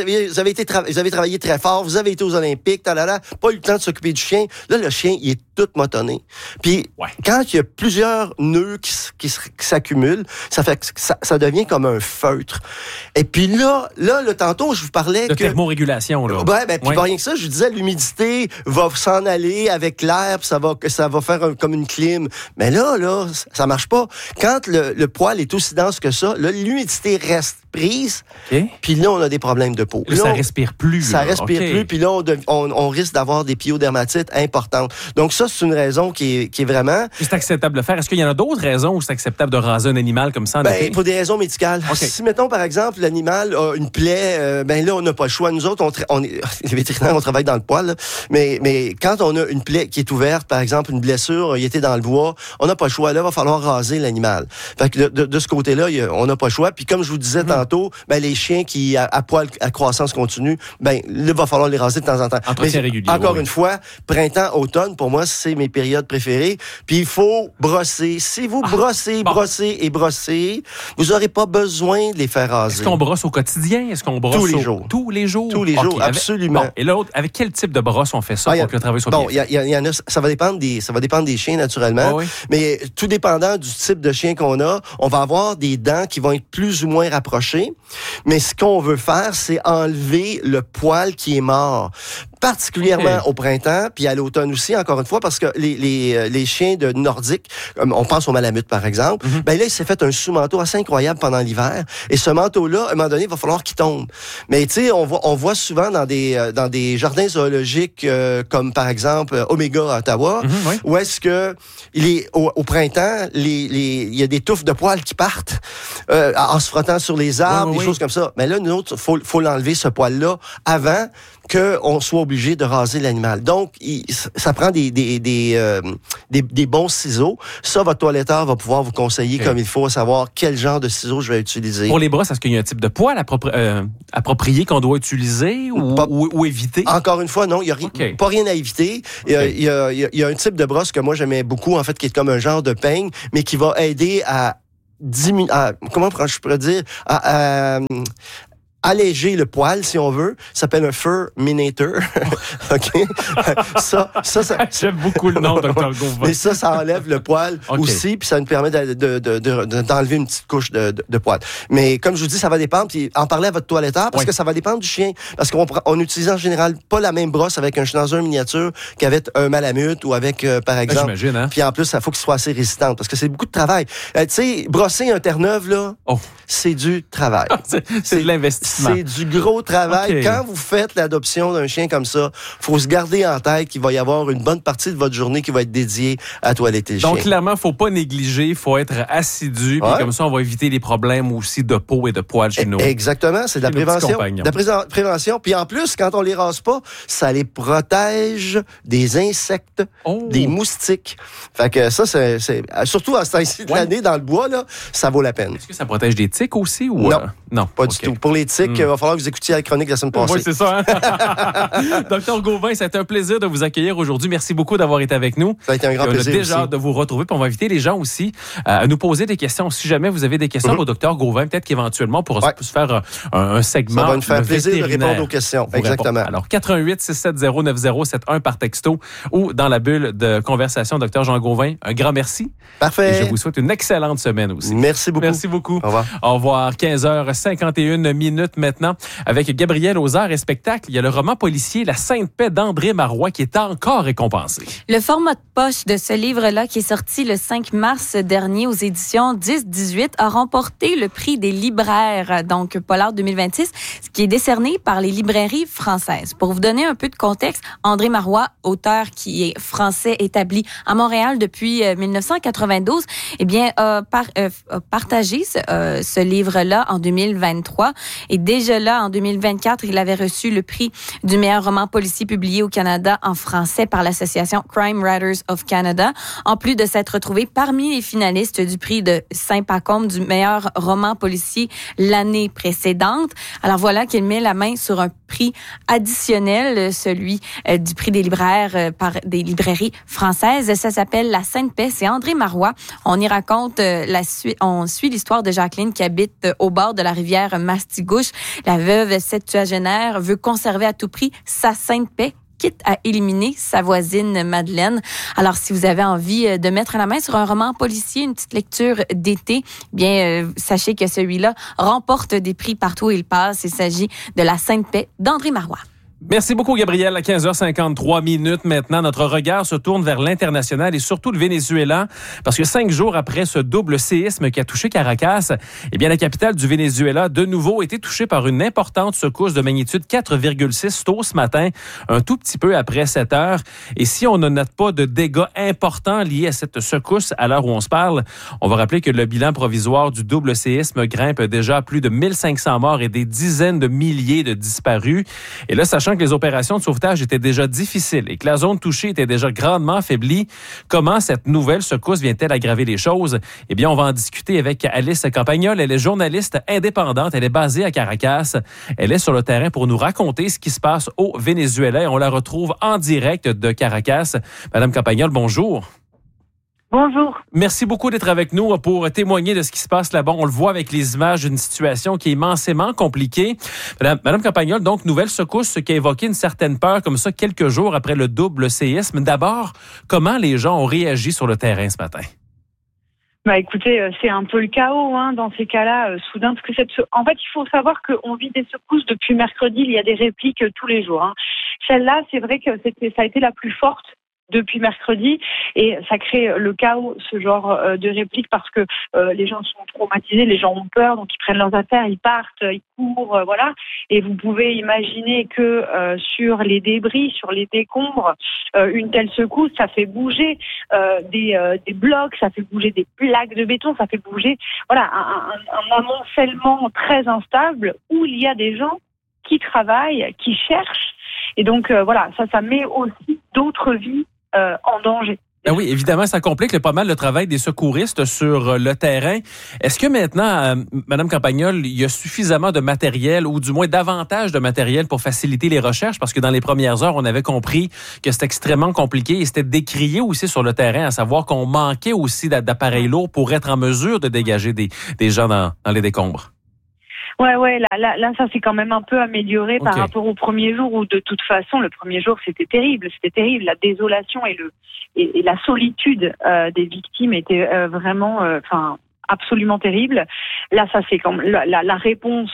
avez travaillé très fort, vous avez été aux Olympiques, pas eu le temps de s'occuper du chien. Là, le chien, il est tout motonné. Puis quand il y a plusieurs nœuds qui s'accumulent, ça fait que ça devient comme un feutre. Et puis là, tantôt, je vous parlais de thermorégulation, là. Puis pas rien que ça, je disais, l'humidité va s'en aller avec l'air, puis ça va faire comme une clim. Mais là, ça marche pas. Quand le poil est aussi dense que ça, là, l'humidité reste prise, puis là, on a des problèmes de peau. Là, ça respire plus. Ça respire plus, puis là, on risque d'avoir des pyodermatites importantes. Donc ça, c'est une raison qui est vraiment... C'est acceptable de le faire. Est-ce qu'il y en a d'autres raisons où c'est acceptable de raser un animal comme ça en été? Pour des raisons médicales. Si, mettons, par exemple, l'animal a une plaie, là, on n'a pas le choix. Nous autres, les vétérinaires, on travaille dans le poil, là. Mais quand on a une plaie qui est ouverte, par exemple, une blessure, il était dans le bois, on n'a pas le choix. Là, il va falloir raser l'animal. Fait que de ce côté-là, on n'a pas le choix. Puis comme je vous disais tantôt, les chiens qui à poil à croissance continue, là, il va falloir les raser de temps en temps. Entretien régulier. Encore une fois, printemps, automne, pour moi, c'est mes périodes préférées. Puis il faut brosser. Si vous brossez, vous n'aurez pas besoin de les faire raser. Est-ce qu'on brosse au quotidien? Est-ce qu'on brosse tous les jours? Tous les jours? Tous les jours, absolument. Et l'autre, avec quel type de brosse on fait ça pour que le travail soit bien fait? Il y en a, ça va dépendre des chiens, naturellement. Mais tout dépendant du type de chien qu'on a, on va avoir des dents qui vont être plus ou moins rapprochées. Mais ce qu'on veut faire, c'est enlever le poil qui est mort. particulièrement au printemps, puis à l'automne aussi, encore une fois, parce que les chiens de nordiques, on pense au malamute, par exemple, ben là, il s'est fait un sous-manteau assez incroyable pendant l'hiver, et ce manteau-là, à un moment donné, il va falloir qu'il tombe. Mais tu sais, on voit souvent dans des jardins zoologiques, comme par exemple Omega à Ottawa, où est-ce que au printemps, il y a des touffes de poils qui partent en se frottant sur les arbres, des choses comme ça. Mais là, nous autres, faut l'enlever, ce poil-là, avant qu'on soit obligé de raser l'animal. Donc, ça prend des bons ciseaux. Ça, votre toiletteur va pouvoir vous conseiller comme il faut, à savoir quel genre de ciseaux je vais utiliser. Pour les brosses, est-ce qu'il y a un type de poil approprié qu'on doit utiliser ou éviter? Encore une fois, non. Il n'y a pas rien à éviter. Il y a un type de brosse que moi, j'aimais beaucoup, en fait, qui est comme un genre de peigne, mais qui va aider à diminuer, comment je pourrais dire, alléger le poil, si on veut. Ça s'appelle un Fur-minator. OK? Ça... J'aime beaucoup le nom, Dr. Gauvin. Mais ça enlève le poil aussi, puis ça nous permet d'enlever une petite couche de poil. Mais comme je vous dis, ça va dépendre, puis en parler à votre toiletteur, parce que ça va dépendre du chien. Parce qu'on utilise en général pas la même brosse avec un schnauzer miniature qu'avec un malamute ou avec, par exemple... J'imagine, hein? Puis en plus, il faut qu'il soit assez résistant, parce que c'est beaucoup de travail. Tu sais, brosser un Terre-Neuve, là, c'est du travail. C'est de l'investissement. C'est du gros travail. Quand vous faites l'adoption d'un chien comme ça, faut se garder en tête qu'il va y avoir une bonne partie de votre journée qui va être dédiée à toiletter le chien. Donc, clairement, faut pas négliger, il faut être assidu, puis comme ça, on va éviter les problèmes aussi de peau et de poils chez nous. Exactement, c'est de la prévention. De la prévention. Puis en plus, quand on les rase pas, ça les protège des insectes, des moustiques. Fait que ça, c'est surtout à ce temps-ci de l'année, dans le bois, là, ça vaut la peine. Est-ce que ça protège des tiques aussi? Ou non, pas du tout. Pour les tiques, il va falloir que vous écoutiez la chronique la semaine passée. Oui, c'est ça. Hein? Dr. Gauvin, ça a été un plaisir de vous accueillir aujourd'hui. Merci beaucoup d'avoir été avec nous. Ça a été un grand plaisir. On a déjà hâte de vous retrouver. Puis on va inviter les gens aussi à nous poser des questions. Si jamais vous avez des questions au Dr. Gauvin, peut-être qu'éventuellement, on pourra se faire un segment. Ça va nous faire plaisir de répondre aux questions. Exactement. Alors, 88-670-9071 par texto ou dans la bulle de conversation, Dr. Jean Gauvin. Un grand merci. Parfait. Et je vous souhaite une excellente semaine aussi. Merci beaucoup. Merci beaucoup. Au revoir. Au revoir. 15h51 minutes maintenant. Avec Gabriel aux arts et spectacles, il y a le roman policier La Sainte Paix d'André Marois qui est encore récompensé. Le format de poche de ce livre-là, qui est sorti le 5 mars dernier aux éditions 10-18, a remporté le prix des libraires, donc Pollard 2026, ce qui est décerné par les librairies françaises. Pour vous donner un peu de contexte, André Marois, auteur qui est français établi à Montréal depuis 1992, eh bien, a partagé ce livre-là en 2023. Et déjà là, en 2024, il avait reçu le prix du meilleur roman policier publié au Canada en français par l'association Crime Writers of Canada, en plus de s'être retrouvé parmi les finalistes du prix de Saint-Pacôme du meilleur roman policier l'année précédente. Alors voilà qu'il met la main sur un prix additionnel, celui du prix des libraires par des librairies françaises. Ça s'appelle La Sainte Paix. C'est André Marois. On y raconte on suit l'histoire de Jacqueline qui habite au bord de la rivière Mastigouche. La veuve septuagénaire veut conserver à tout prix sa Sainte Paix, quitte à éliminer sa voisine Madeleine. Alors, si vous avez envie de mettre la main sur un roman policier, une petite lecture d'été, bien, sachez que celui-là remporte des prix partout où il passe. Il s'agit de La Sainte Paix d'André Marois. Merci beaucoup, Gabriel. À 15h53 minutes maintenant, notre regard se tourne vers l'international et surtout le Venezuela, parce que 5 jours après ce double séisme qui a touché Caracas, eh bien, la capitale du Venezuela, de nouveau, a été touchée par une importante secousse de magnitude 4,6 tôt ce matin, un tout petit peu après 7 heures. Et si on ne note pas de dégâts importants liés à cette secousse à l'heure où on se parle, on va rappeler que le bilan provisoire du double séisme grimpe déjà à plus de 1500 morts et des dizaines de milliers de disparus. Et là, sachant que les opérations de sauvetage étaient déjà difficiles et que la zone touchée était déjà grandement affaiblie, comment cette nouvelle secousse vient-elle aggraver les choses? Eh bien, on va en discuter avec Alice Campagnol. Elle est journaliste indépendante. Elle est basée à Caracas. Elle est sur le terrain pour nous raconter ce qui se passe au Venezuela et on la retrouve en direct de Caracas. Madame Campagnol, bonjour. Bonjour. Merci beaucoup d'être avec nous pour témoigner de ce qui se passe là-bas. On le voit avec les images d'une situation qui est immensément compliquée. Madame Campagnol, donc, nouvelle secousse qui a évoqué une certaine peur comme ça quelques jours après le double séisme. D'abord, comment les gens ont réagi sur le terrain ce matin? Écoutez, c'est un peu le chaos dans ces cas-là, soudain, parce que en fait, il faut savoir qu'on vit des secousses depuis mercredi. Il y a des répliques tous les jours. Celle-là, c'est vrai que ça a été la plus forte depuis mercredi, et ça crée le chaos, ce genre de répliques, parce que les gens sont traumatisés, les gens ont peur, donc ils prennent leurs affaires, ils partent, ils courent, voilà. Et vous pouvez imaginer que sur les débris, sur les décombres, une telle secousse, ça fait bouger des blocs, ça fait bouger des plaques de béton, ça fait bouger, voilà, un amoncellement très instable où il y a des gens qui travaillent, qui cherchent, et donc voilà, ça met aussi d'autres vies en danger. Ben oui, évidemment, ça complique pas mal le travail des secouristes sur le terrain. Est-ce que maintenant, Mme Campagnol, il y a suffisamment de matériel, ou du moins davantage de matériel pour faciliter les recherches? Parce que dans les premières heures, on avait compris que c'était extrêmement compliqué et c'était décrié aussi sur le terrain, à savoir qu'on manquait aussi d'appareils lourds pour être en mesure de dégager des gens dans les décombres. Ouais, là, ça s'est quand même un peu amélioré par rapport au premier jour, où de toute façon, le premier jour, c'était terrible, la désolation et la solitude des victimes était vraiment, absolument terrible. Là, ça c'est comme la réponse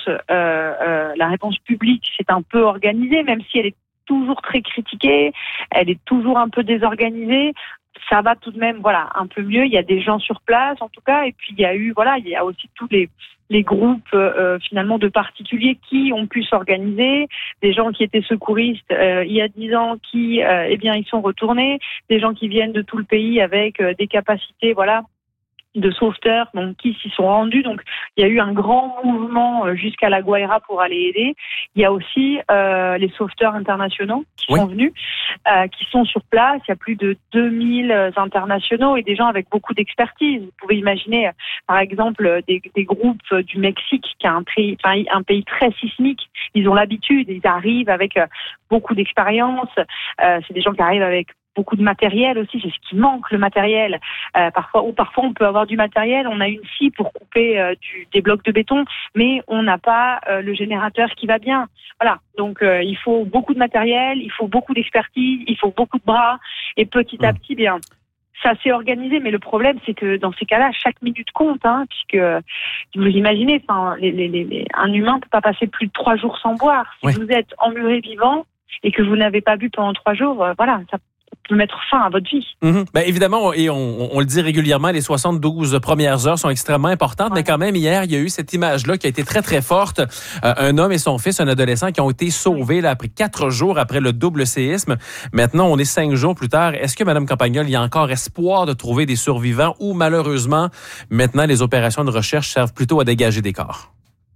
publique s'est un peu organisée, même si elle est toujours très critiquée, elle est toujours un peu désorganisée. Ça va tout de même, un peu mieux. Il y a des gens sur place, en tout cas, et puis il y a aussi tous les groupes finalement de particuliers qui ont pu s'organiser, des gens qui étaient secouristes il y a 10 ans qui ils sont retournés, des gens qui viennent de tout le pays avec des capacités de sauveteurs, donc qui s'y sont rendus. Donc il y a eu un grand mouvement jusqu'à La Guaira pour aller aider. Il y a aussi les sauveteurs internationaux qui sont venus, qui sont sur place. Il y a plus de 2000 internationaux et des gens avec beaucoup d'expertise. Vous pouvez imaginer, par exemple, des groupes du Mexique, qui est un pays très sismique. Ils ont l'habitude, ils arrivent avec beaucoup d'expérience. C'est des gens qui arrivent avec beaucoup de matériel aussi, c'est ce qui manque, le matériel. Parfois on peut avoir du matériel, on a une scie pour couper des blocs de béton, mais on n'a pas le générateur qui va bien. Voilà, donc il faut beaucoup de matériel, il faut beaucoup d'expertise, il faut beaucoup de bras, et petit à petit, ça s'est organisé, mais le problème, c'est que dans ces cas-là, chaque minute compte, puisque vous imaginez, un humain ne peut pas passer plus de 3 jours sans boire. Si vous êtes emmuré vivant et que vous n'avez pas bu pendant 3 jours, ça peut mettre fin à votre vie. Évidemment, et on le dit régulièrement, les 72 premières heures sont extrêmement importantes, mais quand même, hier, il y a eu cette image-là qui a été très, très forte. Un homme et son fils, un adolescent, qui ont été sauvés là, après 4 jours après le double séisme. Maintenant, on est 5 jours plus tard. Est-ce que, Mme Campagnol, il y a encore espoir de trouver des survivants, ou malheureusement, maintenant, les opérations de recherche servent plutôt à dégager des corps?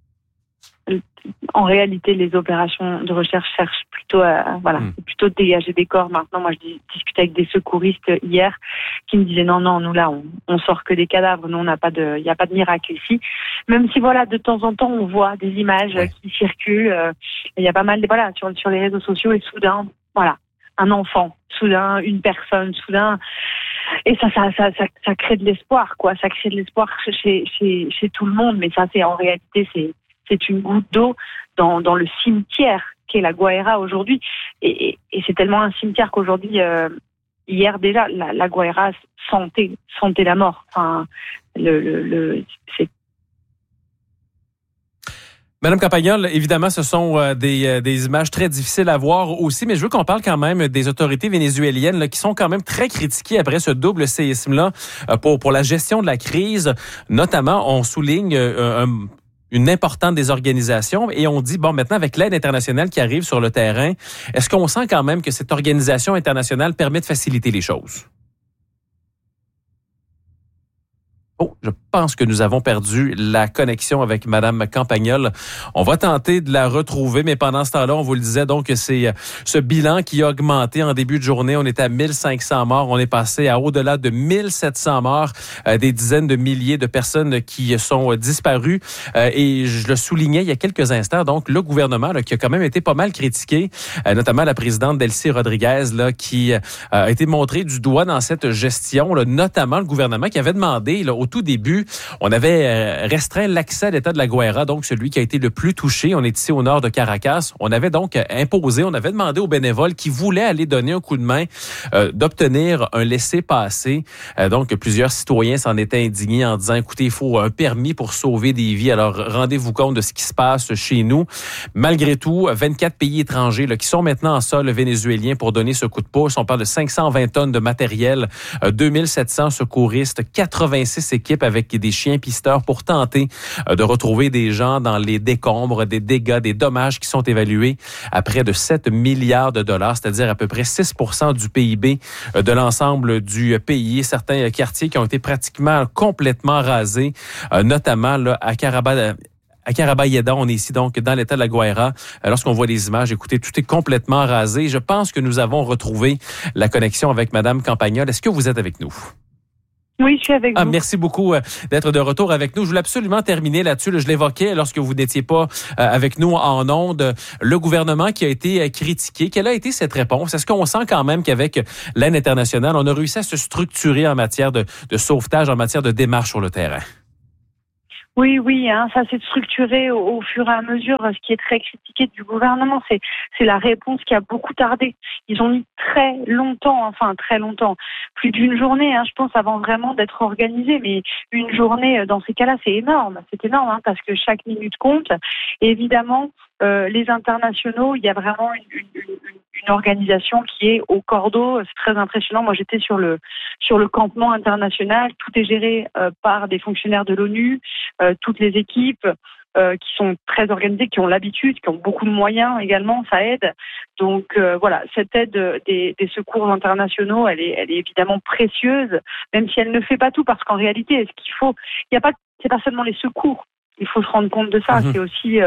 En réalité, les opérations de recherche cherchent plutôt c'est plutôt de dégager des corps. Maintenant, moi, je discutais avec des secouristes hier qui me disaient non, nous là, on sort que des cadavres. Nous, il n'y a pas de miracle ici. Même si de temps en temps, on voit des images qui circulent. Il y a pas mal sur les réseaux sociaux, et soudain, un enfant, soudain, une personne, soudain. Et ça crée de l'espoir, quoi. Ça crée de l'espoir chez tout le monde. Mais ça, en réalité, c'est une goutte d'eau dans le cimetière qu'est La Guaira aujourd'hui. Et c'est tellement un cimetière qu'aujourd'hui, hier déjà, La Guaira sentait la mort. Enfin, c'est... Madame Campagnol, évidemment, ce sont des images très difficiles à voir aussi, mais je veux qu'on parle quand même des autorités vénézuéliennes qui sont quand même très critiquées après ce double séisme-là pour la gestion de la crise. Notamment, on souligne une importante désorganisation, et on dit, maintenant, avec l'aide internationale qui arrive sur le terrain, est-ce qu'on sent quand même que cette organisation internationale permet de faciliter les choses? Je pense que nous avons perdu la connexion avec Mme Campagnol. On va tenter de la retrouver, mais pendant ce temps-là, on vous le disait, donc, c'est ce bilan qui a augmenté en début de journée. On était à 1500 morts. On est passé à au-delà de 1700 morts, des dizaines de milliers de personnes qui sont disparues. Et je le soulignais il y a quelques instants, donc, le gouvernement, qui a quand même été pas mal critiqué, notamment la présidente Delcy Rodriguez, qui a été montrée du doigt dans cette gestion, notamment le gouvernement qui avait demandé au tout début, on avait restreint l'accès à l'État de la Guaira, donc celui qui a été le plus touché. On est ici au nord de Caracas. On avait donc on avait demandé aux bénévoles qui voulaient aller donner un coup de main d'obtenir un laissez-passer. Donc, plusieurs citoyens s'en étaient indignés en disant, écoutez, il faut un permis pour sauver des vies. Alors, rendez-vous compte de ce qui se passe chez nous. Malgré tout, 24 pays étrangers là, qui sont maintenant en sol vénézuélien pour donner ce coup de pouce. On parle de 520 tonnes de matériel, 2700 secouristes, 86 équipes avec des chiens pisteurs pour tenter de retrouver des gens dans les décombres, des dégâts, des dommages qui sont évalués à près de 7 milliards de dollars, c'est-à-dire à peu près 6% du PIB de l'ensemble du pays. Certains quartiers qui ont été pratiquement complètement rasés, notamment là, à Carabayeda, on est ici donc dans l'État de la Guaira. Lorsqu'on voit les images, écoutez, tout est complètement rasé. Je pense que nous avons retrouvé la connexion avec Madame Campagnol. Est-ce que vous êtes avec nous? Oui, je suis avec vous. Merci beaucoup d'être de retour avec nous. Je voulais absolument terminer là-dessus. Je l'évoquais lorsque vous n'étiez pas avec nous en ondes. Le gouvernement qui a été critiqué. Quelle a été cette réponse? Est-ce qu'on sent quand même qu'avec l'aide internationale, on a réussi à se structurer en matière de sauvetage, en matière de démarche sur le terrain? Oui, ça s'est structuré au fur et à mesure. Ce qui est très critiqué du gouvernement, c'est la réponse qui a beaucoup tardé. Ils ont mis très longtemps, plus d'une journée, je pense, avant vraiment d'être organisés. Mais une journée, dans ces cas-là, c'est énorme. C'est énorme, parce que chaque minute compte. Et évidemment, les internationaux, il y a vraiment une organisation qui est au cordeau. C'est très impressionnant. Moi, j'étais sur le campement international. Tout est géré par des fonctionnaires de l'ONU, toutes les équipes qui sont très organisées, qui ont l'habitude, qui ont beaucoup de moyens également, ça aide. Donc voilà, cette aide des secours internationaux, elle est évidemment précieuse, même si elle ne fait pas tout, parce qu'en réalité, c'est pas seulement les secours. Il faut se rendre compte de ça. C'est aussi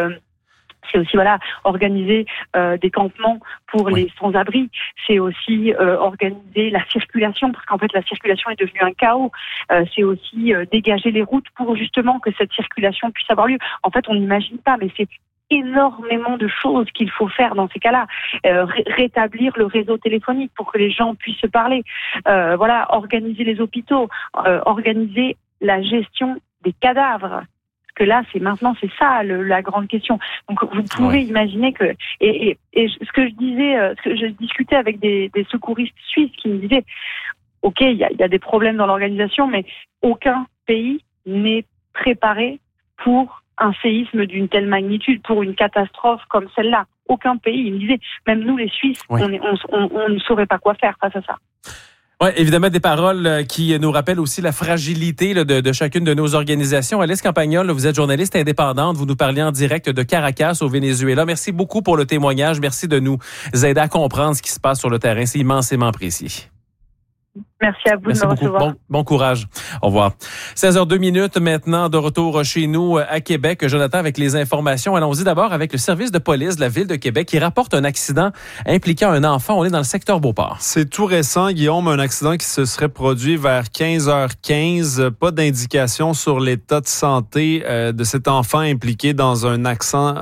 organiser des campements pour les sans-abri. C'est aussi organiser la circulation, parce qu'en fait la circulation est devenue un chaos. C'est aussi dégager les routes pour justement que cette circulation puisse avoir lieu. En fait, on n'imagine pas, mais c'est énormément de choses qu'il faut faire dans ces cas-là. Rétablir le réseau téléphonique pour que les gens puissent se parler. Organiser les hôpitaux, organiser la gestion des cadavres. Que là, c'est ça la grande question. Donc, vous pouvez imaginer que et ce que je discutais avec des secouristes suisses qui me disaient, ok, il y a des problèmes dans l'organisation, mais aucun pays n'est préparé pour un séisme d'une telle magnitude, pour une catastrophe comme celle-là. Aucun pays. Ils me disaient, même nous, les Suisses, on ne saurait pas quoi faire face à ça. Oui, évidemment, des paroles qui nous rappellent aussi la fragilité de chacune de nos organisations. Alice Campagnol, vous êtes journaliste indépendante. Vous nous parlez en direct de Caracas, au Venezuela. Merci beaucoup pour le témoignage. Merci de nous aider à comprendre ce qui se passe sur le terrain. C'est immensément apprécié. Merci à vous de me recevoir. Bon courage. Au revoir. 16h02 maintenant, de retour chez nous à Québec. Jonathan, avec les informations. Allons-y d'abord avec le service de police de la Ville de Québec qui rapporte un accident impliquant un enfant. On est dans le secteur Beauport. C'est tout récent, Guillaume, un accident qui se serait produit vers 15h15. Pas d'indication sur l'état de santé de cet enfant impliqué dans un accident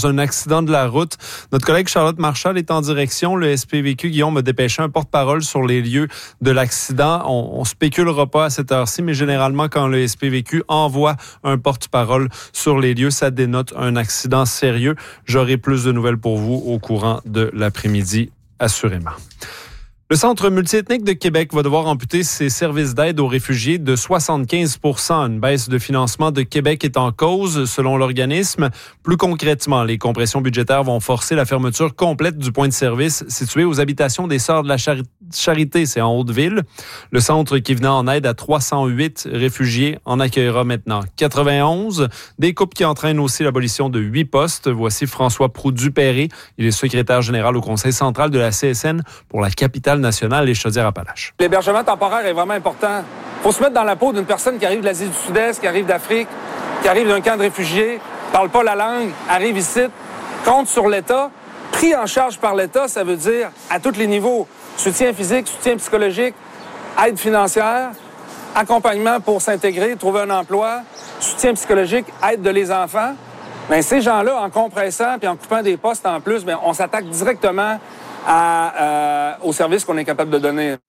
de la route. Notre collègue Charlotte Marchal est en direction. Le SPVQ, Guillaume, a dépêché un porte-parole sur les lieux de l'accident. On spéculera pas à cette heure-ci, mais généralement, quand le SPVQ envoie un porte-parole sur les lieux, ça dénote un accident sérieux. J'aurai plus de nouvelles pour vous au courant de l'après-midi, assurément. Le Centre multiethnique de Québec va devoir amputer ses services d'aide aux réfugiés de 75%. Une baisse de financement de Québec est en cause, selon l'organisme. Plus concrètement, les compressions budgétaires vont forcer la fermeture complète du point de service situé aux habitations des Sœurs de la Charité, c'est en Haute-Ville. Le centre qui venait en aide à 308 réfugiés en accueillera maintenant 91. Des coupes qui entraînent aussi l'abolition de 8 postes. Voici François Proux-Dupéré. Il est secrétaire général au Conseil central de la CSN pour la capitale nationale, les Chaudières-Appalaches. L'hébergement temporaire est vraiment important. Il faut se mettre dans la peau d'une personne qui arrive de l'Asie du Sud-Est, qui arrive d'Afrique, qui arrive d'un camp de réfugiés, parle pas la langue, arrive ici, compte sur l'État. Pris en charge par l'État, ça veut dire à tous les niveaux. Soutien physique, soutien psychologique, aide financière, accompagnement pour s'intégrer, trouver un emploi, soutien psychologique, aide de les enfants. Bien, ces gens-là, en compressant puis en coupant des postes en plus, bien, on s'attaque directement aux services qu'on est capable de donner.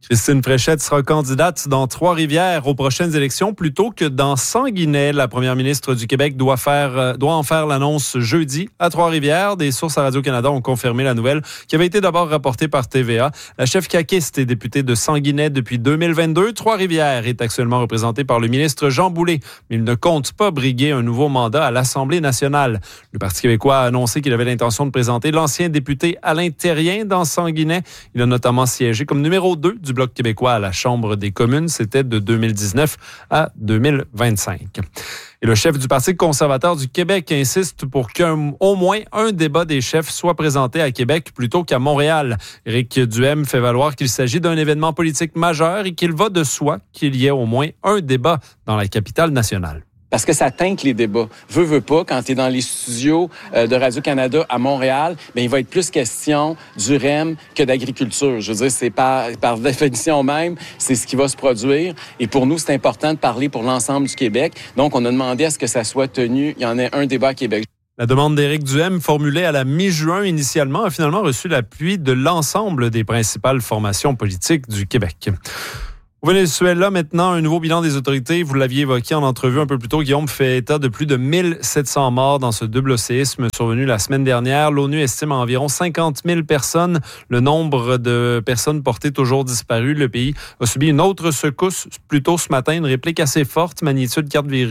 Christine Fréchette sera candidate dans Trois-Rivières aux prochaines élections plutôt que dans Sanguinet. La première ministre du Québec doit en faire l'annonce jeudi à Trois-Rivières. Des sources à Radio-Canada ont confirmé la nouvelle qui avait été d'abord rapportée par TVA. La chef caquiste est députée de Sanguinet depuis 2022. Trois-Rivières est actuellement représentée par le ministre Jean Boulet, mais il ne compte pas briguer un nouveau mandat à l'Assemblée nationale. Le Parti québécois a annoncé qu'il avait l'intention de présenter l'ancien député Alain Thérien dans Sanguinet. Il a notamment siégé comme numéro 2 du Bloc québécois à la Chambre des communes. C'était de 2019 à 2025. Et le chef du Parti conservateur du Québec insiste pour qu'au moins un débat des chefs soit présenté à Québec plutôt qu'à Montréal. Éric Duhem fait valoir qu'il s'agit d'un événement politique majeur et qu'il va de soi qu'il y ait au moins un débat dans la capitale nationale. Parce que ça teinte les débats. Veux pas, quand tu es dans les studios de Radio-Canada à Montréal, il va être plus question du REM que d'agriculture. Je veux dire, c'est par définition même, c'est ce qui va se produire. Et pour nous, c'est important de parler pour l'ensemble du Québec. Donc, on a demandé à ce que ça soit tenu. Il y en ait un débat à Québec. La demande d'Éric Duhem, formulée à la mi-juin initialement, a finalement reçu l'appui de l'ensemble des principales formations politiques du Québec. Au Venezuela, maintenant, un nouveau bilan des autorités. Vous l'aviez évoqué en entrevue un peu plus tôt. Guillaume fait état de plus de 1700 morts dans ce double séisme survenu la semaine dernière. L'ONU estime à environ 50 000 personnes le nombre de personnes portées toujours disparues. Le pays a subi une autre secousse plus tôt ce matin, une réplique assez forte, magnitude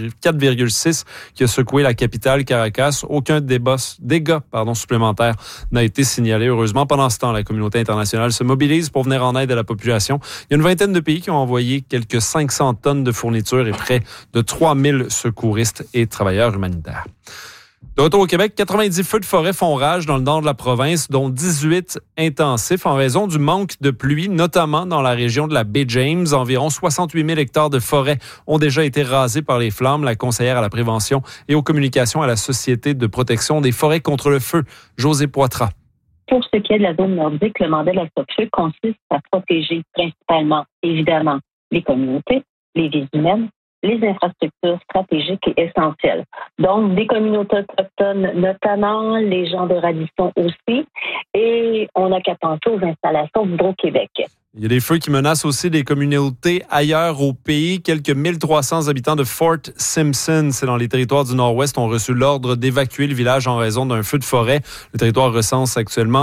4,6, qui a secoué la capitale Caracas. Aucun dégât supplémentaire n'a été signalé. Heureusement, pendant ce temps, la communauté internationale se mobilise pour venir en aide à la population. Il y a une vingtaine de pays qui ont envoyé quelques 500 tonnes de fournitures et près de 3000 secouristes et travailleurs humanitaires. De retour au Québec, 90 feux de forêt font rage dans le nord de la province, dont 18 intensifs en raison du manque de pluie, notamment dans la région de la baie James. Environ 68 000 hectares de forêt ont déjà été rasés par les flammes. La conseillère à la prévention et aux communications à la Société de protection des forêts contre le feu, Josée Poitras. Pour ce qui est de la zone nordique, le mandat de la SOPFEU consiste à protéger principalement, évidemment, les communautés, les vies humaines, les infrastructures stratégiques et essentielles. Donc, des communautés autochtones, notamment les gens de Radisson aussi, et on n'a qu'à penser aux installations d'Hydro-Québec. Il y a des feux qui menacent aussi des communautés ailleurs au pays. Quelques 1300 habitants de Fort Simpson, c'est dans les territoires du Nord-Ouest, ont reçu l'ordre d'évacuer le village en raison d'un feu de forêt. Le territoire recense actuellement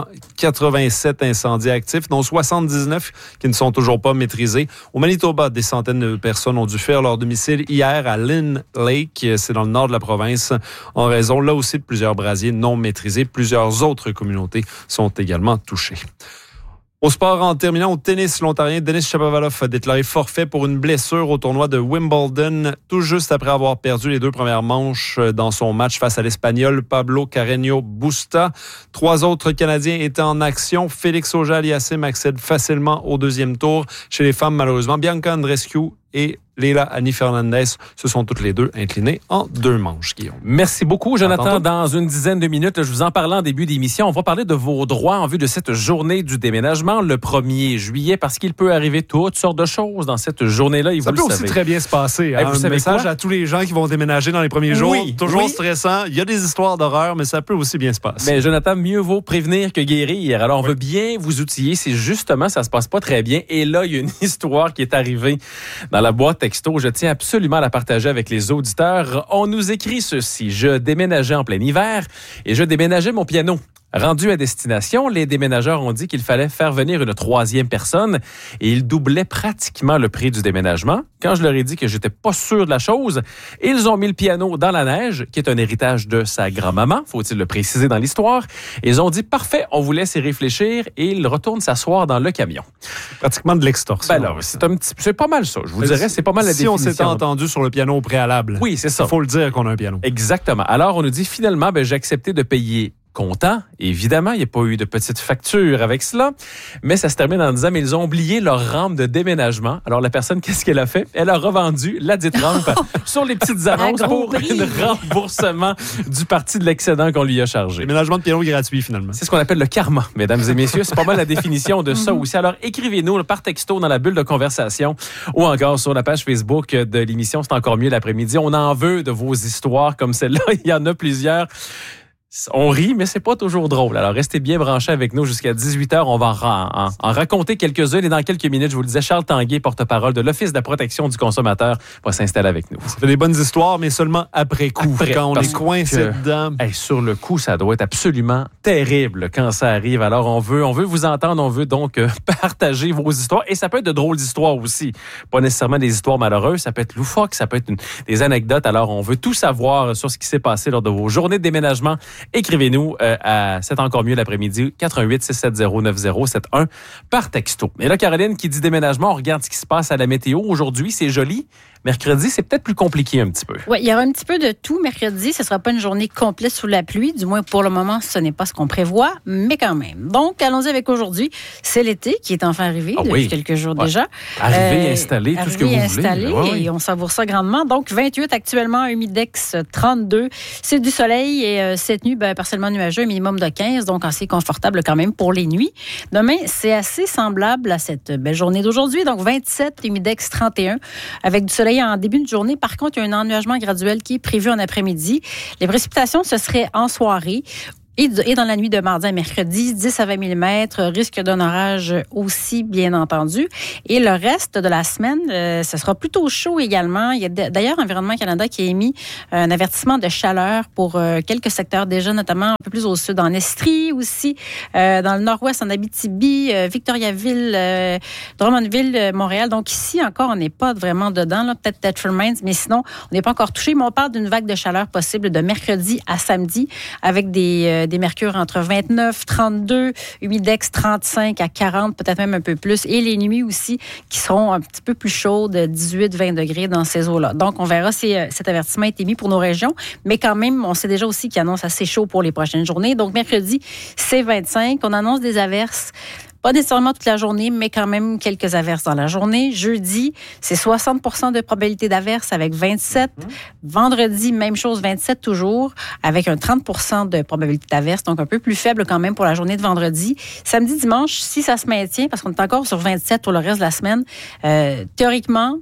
87 incendies actifs, dont 79 qui ne sont toujours pas maîtrisés. Au Manitoba, des centaines de personnes ont dû fuir leur domicile hier à Lynn Lake, c'est dans le nord de la province, en raison là aussi de plusieurs brasiers non maîtrisés. Plusieurs autres communautés sont également touchées. Au sport, en terminant au tennis, l'Ontarien Denis Shapovalov a déclaré forfait pour une blessure au tournoi de Wimbledon, tout juste après avoir perdu les 2 premières manches dans son match face à l'Espagnol Pablo Carreño Busta. 3 autres Canadiens étaient en action. Félix Auger-Aliassime accède facilement au deuxième tour. Chez les femmes, malheureusement, Bianca Andreescu et Leila Annie Fernandez se sont toutes les deux inclinées en 2 manches, Guillaume. Merci beaucoup, Jonathan. Dans une dizaine de minutes, je vous en parlais en début d'émission. On va parler de vos droits en vue de cette journée du déménagement le 1er juillet, parce qu'il peut arriver toutes sortes de choses dans cette journée-là. Et ça peut aussi très bien se passer. Hein? Vous un message à tous les gens qui vont déménager dans les premiers jours. Toujours stressant. Il y a des histoires d'horreur, mais ça peut aussi bien se passer. Mais Jonathan, mieux vaut prévenir que guérir. Alors, on veut bien vous outiller si justement ça se passe pas très bien. Et là, il y a une histoire qui est arrivée dans la boîte texto. Je tiens absolument à la partager avec les auditeurs. On nous écrit ceci. Je déménageais en plein hiver et je déménageais mon piano. Rendu à destination, les déménageurs ont dit qu'il fallait faire venir une 3e personne et ils doublaient pratiquement le prix du déménagement. Quand je leur ai dit que j'étais pas sûr de la chose, ils ont mis le piano dans la neige, qui est un héritage de sa grand-maman, faut-il le préciser dans l'histoire. Ils ont dit, parfait, on vous laisse y réfléchir, et ils retournent s'asseoir dans le camion. Pratiquement de l'extorsion. Ben alors, c'est pas mal ça. Je vous dirais, c'est pas mal la définition. Si on s'était entendu sur le piano au préalable. Oui, c'est ça. Il faut le dire qu'on a un piano. Exactement. Alors, on nous dit, finalement, j'ai accepté de payer content. Évidemment, il n'y a pas eu de petite facture avec cela, mais ça se termine en disant, mais ils ont oublié leur rampe de déménagement. Alors, la personne, qu'est-ce qu'elle a fait? Elle a revendu la dite rampe sur les petites annonces pour un remboursement du parti de l'excédent qu'on lui a chargé. Déménagement de piano gratuit, finalement. C'est ce qu'on appelle le karma, mesdames et messieurs. C'est pas mal la définition de ça aussi. Alors, écrivez-nous par texto dans la bulle de conversation ou encore sur la page Facebook de l'émission. C'est encore mieux l'après-midi. On en veut de vos histoires comme celle-là. Il y en a plusieurs. On rit, mais c'est pas toujours drôle. Alors, restez bien branchés avec nous jusqu'à 18h. On va en raconter quelques-unes. Et dans quelques minutes, je vous le disais, Charles Tanguay, porte-parole de l'Office de la protection du consommateur, va s'installer avec nous. Ça fait des bonnes histoires, mais seulement après coup, quand on est coincé dedans. Sur le coup, ça doit être absolument terrible quand ça arrive. Alors, on veut vous entendre. On veut donc partager vos histoires. Et ça peut être de drôles d'histoires aussi. Pas nécessairement des histoires malheureuses. Ça peut être loufoque. Ça peut être des anecdotes. Alors, on veut tout savoir sur ce qui s'est passé lors de vos journées de déménagement. Écrivez-nous à C'est encore mieux l'après-midi, 88-670-9071 par texto. Et là, Caroline, qui dit déménagement, on regarde ce qui se passe à la météo. Aujourd'hui, c'est joli. Mercredi, c'est peut-être plus compliqué un petit peu. Oui, il y aura un petit peu de tout mercredi. Ce ne sera pas une journée complète sous la pluie. Du moins, pour le moment, ce n'est pas ce qu'on prévoit, mais quand même. Donc, allons-y avec aujourd'hui. C'est l'été qui est enfin arrivé depuis quelques jours déjà. Arrivé, installé, tout ce que vous voulez. Et on savoure ça grandement. Donc, 28 actuellement, humidex 32. C'est du soleil et cette nuit, partiellement nuageux, un minimum de 15, donc assez confortable quand même pour les nuits. Demain, c'est assez semblable à cette belle journée d'aujourd'hui. Donc, 27, humidex 31, avec du soleil en début de journée. Par contre, il y a un ennuagement graduel qui est prévu en après-midi. Les précipitations, ce serait en soirée. Et dans la nuit de mardi à mercredi, 10 à 20 mm, risque d'un orage aussi, bien entendu. Et le reste de la semaine, ce sera plutôt chaud également. Il y a d'ailleurs Environnement Canada qui a émis un avertissement de chaleur pour quelques secteurs déjà, notamment un peu plus au sud, en Estrie aussi, dans le nord-ouest, en Abitibi, Victoriaville, Drummondville, Montréal. Donc ici, encore, on n'est pas vraiment dedans, là, peut-être Thetford Mines, mais sinon, on n'est pas encore touché. Mais on parle d'une vague de chaleur possible de mercredi à samedi avec des mercures entre 29, 32, humidex 35 à 40, peut-être même un peu plus. Et les nuits aussi qui seront un petit peu plus chaudes, 18, 20 degrés dans ces eaux-là. Donc, on verra si cet avertissement est émis pour nos régions. Mais quand même, on sait déjà aussi qu'il annonce assez chaud pour les prochaines journées. Donc, mercredi, c'est 25. On annonce des averses. Pas nécessairement toute la journée, mais quand même quelques averses dans la journée. Jeudi, c'est 60% de probabilité d'averse avec 27. Vendredi, même chose, 27 toujours, avec un 30% de probabilité d'averse, donc un peu plus faible quand même pour la journée de vendredi. Samedi, dimanche, si ça se maintient, parce qu'on est encore sur 27 pour le reste de la semaine, théoriquement,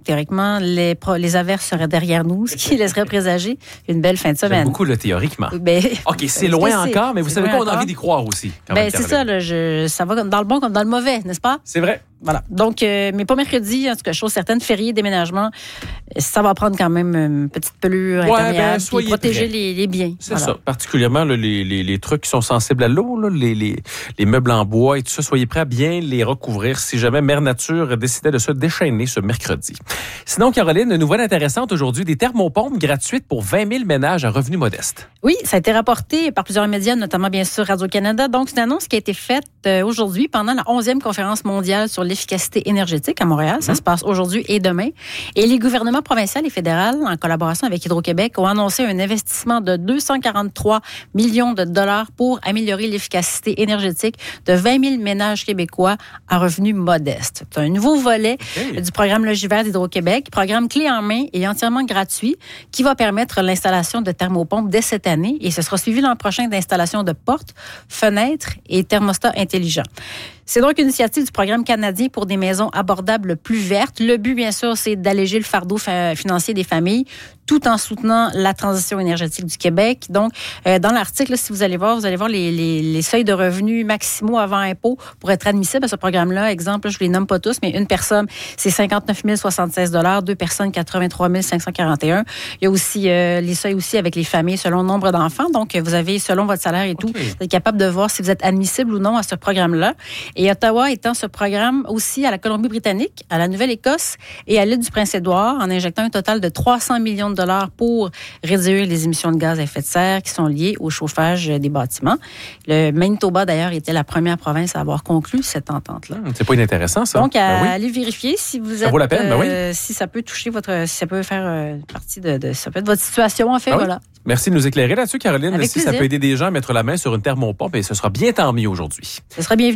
les averses seraient derrière nous, ce qui laisserait présager une belle fin de semaine. J'aime beaucoup le théoriquement. OK, c'est loin encore, mais vous savez quoi, on a envie d'y croire aussi. C'est ça, là, ça va dans le bon comme dans le mauvais, n'est-ce pas? C'est vrai. Voilà. Donc, mais pas mercredi, en tout cas, chose certaine, férié, déménagement, ça va prendre quand même une petite pelure imperméable puis protéger les biens. C'est ça. Particulièrement les trucs qui sont sensibles à l'eau, là, les meubles en bois et tout ça, soyez prêts à bien les recouvrir si jamais Mère Nature décidait de se déchaîner ce mercredi. Sinon, Caroline, une nouvelle intéressante aujourd'hui, des thermopompes gratuites pour 20 000 ménages à revenus modestes. Oui, ça a été rapporté par plusieurs médias, notamment bien sûr Radio-Canada. Donc, c'est une annonce qui a été faite aujourd'hui pendant la 11e conférence mondiale sur l'efficacité énergétique à Montréal. Ça se passe aujourd'hui et demain. Et les gouvernements provincial et fédéral, en collaboration avec Hydro-Québec, ont annoncé un investissement de 243 millions de dollars pour améliorer l'efficacité énergétique de 20 000 ménages québécois à revenus modestes. C'est un nouveau volet du programme Logivert d'Hydro-Québec, programme clé en main et entièrement gratuit qui va permettre l'installation de thermopompes dès cette année et ce sera suivi l'an prochain d'installation de portes, fenêtres et thermostats intelligents. C'est donc une initiative du programme canadien pour des maisons abordables plus vertes. Le but, bien sûr, c'est d'alléger le fardeau financier des familles tout en soutenant la transition énergétique du Québec. Donc, dans l'article, si vous allez voir les seuils de revenus maximaux avant impôt pour être admissibles à ce programme-là. Exemple, je ne les nomme pas tous, mais une personne, c'est 59 076 $, deux personnes, 83 541. Il y a aussi les seuils aussi avec les familles selon le nombre d'enfants. Donc, vous avez, selon votre salaire et tout, vous êtes capable de voir si vous êtes admissible ou non à ce programme-là. Et Ottawa étend ce programme aussi à la Colombie-Britannique, à la Nouvelle-Écosse et à l'île du Prince-Édouard en injectant un total de 300 millions de dollars pour réduire les émissions de gaz à effet de serre qui sont liées au chauffage des bâtiments. Le Manitoba, d'ailleurs, était la première province à avoir conclu cette entente-là. C'est pas inintéressant, ça. Donc, aller vérifier si vous êtes... Ça vaut la peine, si ça peut toucher si ça peut faire partie ça peut être votre situation, en fait, voilà. Merci de nous éclairer là-dessus, Caroline. Avec si ça peut aider des gens à mettre la main sur une thermopompe, et ce sera bien tant mieux aujourd'hui. Ce sera bienvenu, en effet.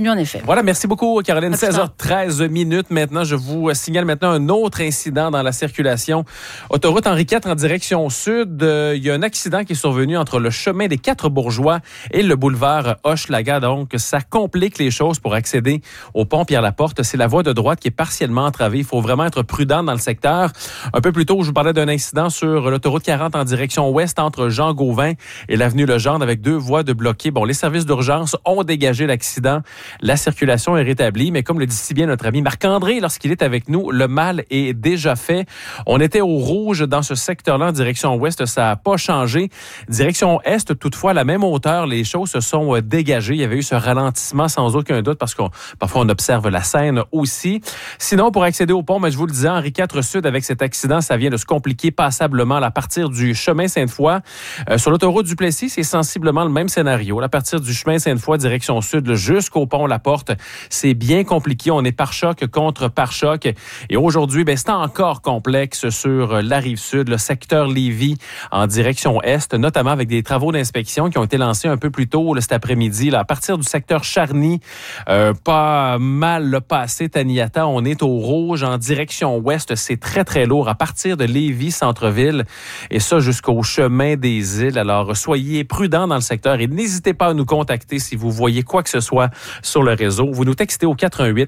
Voilà, merci beaucoup, Caroline. 16h13 minutes maintenant. Je vous signale maintenant un autre incident dans la circulation. Autoroute Henri IV en direction sud. Il y a un accident qui est survenu entre le chemin des Quatre-Bourgeois et le boulevard Hochelaga. Donc, ça complique les choses pour accéder au pont Pierre-Laporte. C'est la voie de droite qui est partiellement entravée. Il faut vraiment être prudent dans le secteur. Un peu plus tôt, je vous parlais d'un incident sur l'autoroute 40 en direction ouest entre Jean-Gauvin et l'avenue Legendre avec 2 voies de bloquées. Bon, les services d'urgence ont dégagé l'accident. La circulation est rétablie, mais comme le dit si bien notre ami Marc-André lorsqu'il est avec nous, le mal est déjà fait. On était au rouge dans ce secteur-là en direction ouest, ça n'a pas changé. Direction est, toutefois, à la même hauteur, les choses se sont dégagées. Il y avait eu ce ralentissement sans aucun doute parce qu'on parfois on observe la Seine aussi. Sinon, pour accéder au pont, je vous le disais, Henri IV Sud, avec cet accident, ça vient de se compliquer passablement à partir du chemin Sainte-Foy. Sur l'autoroute du Plessis, c'est sensiblement le même scénario. À partir du chemin Sainte-Foy, direction sud, jusqu'au pont La Porte, c'est bien compliqué. On est pare-choc contre pare-choc. Et aujourd'hui, c'est encore complexe sur la Rive-Sud, le secteur Lévis en direction est, notamment avec des travaux d'inspection qui ont été lancés un peu plus tôt cet après-midi. Là, à partir du secteur Charny, pas mal le passé Taniata, on est au rouge en direction ouest. C'est très, très lourd à partir de Lévis, centre-ville, et ça jusqu'au chemin des îles. Alors, soyez prudents dans le secteur et n'hésitez pas à nous contacter si vous voyez quoi que ce soit sur le réseau. Vous nous textez au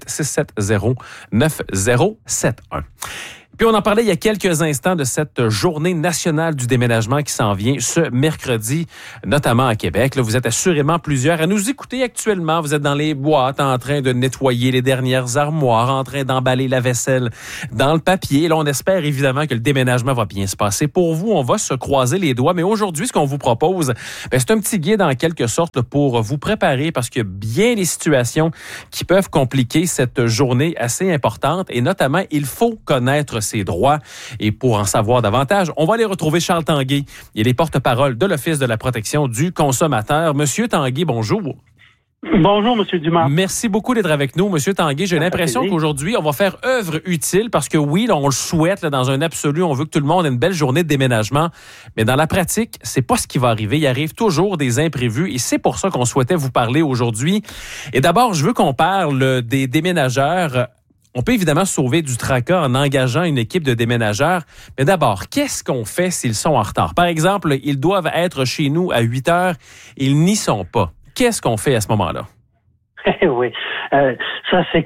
418-670-9071. Puis on en parlait il y a quelques instants de cette journée nationale du déménagement qui s'en vient ce mercredi, notamment à Québec. Là, vous êtes assurément plusieurs à nous écouter actuellement. Vous êtes dans les boîtes en train de nettoyer les dernières armoires, en train d'emballer la vaisselle dans le papier. Là, on espère évidemment que le déménagement va bien se passer. Pour vous, on va se croiser les doigts. Mais aujourd'hui, ce qu'on vous propose, c'est un petit guide en quelque sorte pour vous préparer parce qu'il y a bien des situations qui peuvent compliquer cette journée assez importante. Et notamment, il faut connaître ses droits. Et pour en savoir davantage, on va aller retrouver Charles Tanguay. Il est porte-parole de l'Office de la protection du consommateur. Monsieur Tanguay, bonjour. Bonjour, Monsieur Dumas. Merci beaucoup d'être avec nous, Monsieur Tanguay. J'ai l'impression qu'aujourd'hui, on va faire œuvre utile parce que oui, là, on le souhaite dans un absolu. On veut que tout le monde ait une belle journée de déménagement. Mais dans la pratique, c'est pas ce qui va arriver. Il arrive toujours des imprévus et c'est pour ça qu'on souhaitait vous parler aujourd'hui. Et d'abord, je veux qu'on parle des déménageurs. On peut évidemment sauver du tracas en engageant une équipe de déménageurs. Mais d'abord, qu'est-ce qu'on fait s'ils sont en retard? Par exemple, ils doivent être chez nous à 8 heures. Ils n'y sont pas. Qu'est-ce qu'on fait à ce moment-là? Oui, ça c'est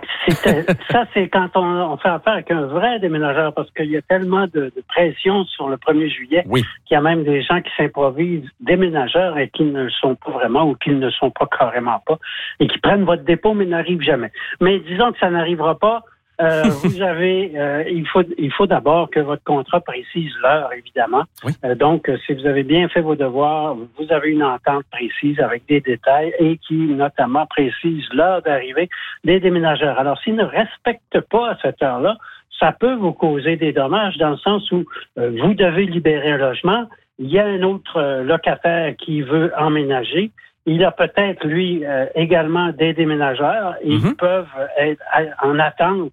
quand on fait affaire avec un vrai déménageur parce qu'il y a tellement de pression sur le 1er juillet qu'il y a même des gens qui s'improvisent déménageurs et qui ne le sont pas vraiment ou qui ne le sont pas carrément pas et qui prennent votre dépôt mais n'arrivent jamais. Mais disons que ça n'arrivera pas. Vous avez, il faut d'abord que votre contrat précise l'heure, évidemment. Donc, si vous avez bien fait vos devoirs, vous avez une entente précise avec des détails et qui, notamment, précise l'heure d'arrivée des déménageurs. Alors, s'ils ne respectent pas à cette heure-là, ça peut vous causer des dommages dans le sens où vous devez libérer un logement. Il y a un autre locataire qui veut emménager. Il a peut-être, lui, également des déménageurs et ils peuvent être en attente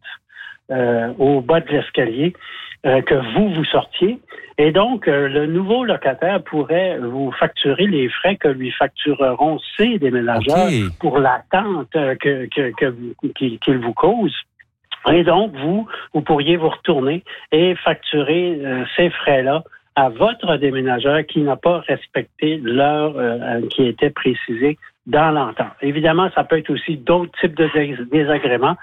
au bas de l'escalier que vous sortiez. Et donc, le nouveau locataire pourrait vous facturer les frais que lui factureront ces déménageurs pour l'attente qu'il vous cause. Et donc, vous pourriez vous retourner et facturer ces frais-là à votre déménageur qui n'a pas respecté l'heure qui était précisée dans l'entente. Évidemment, ça peut être aussi d'autres types de désagréments,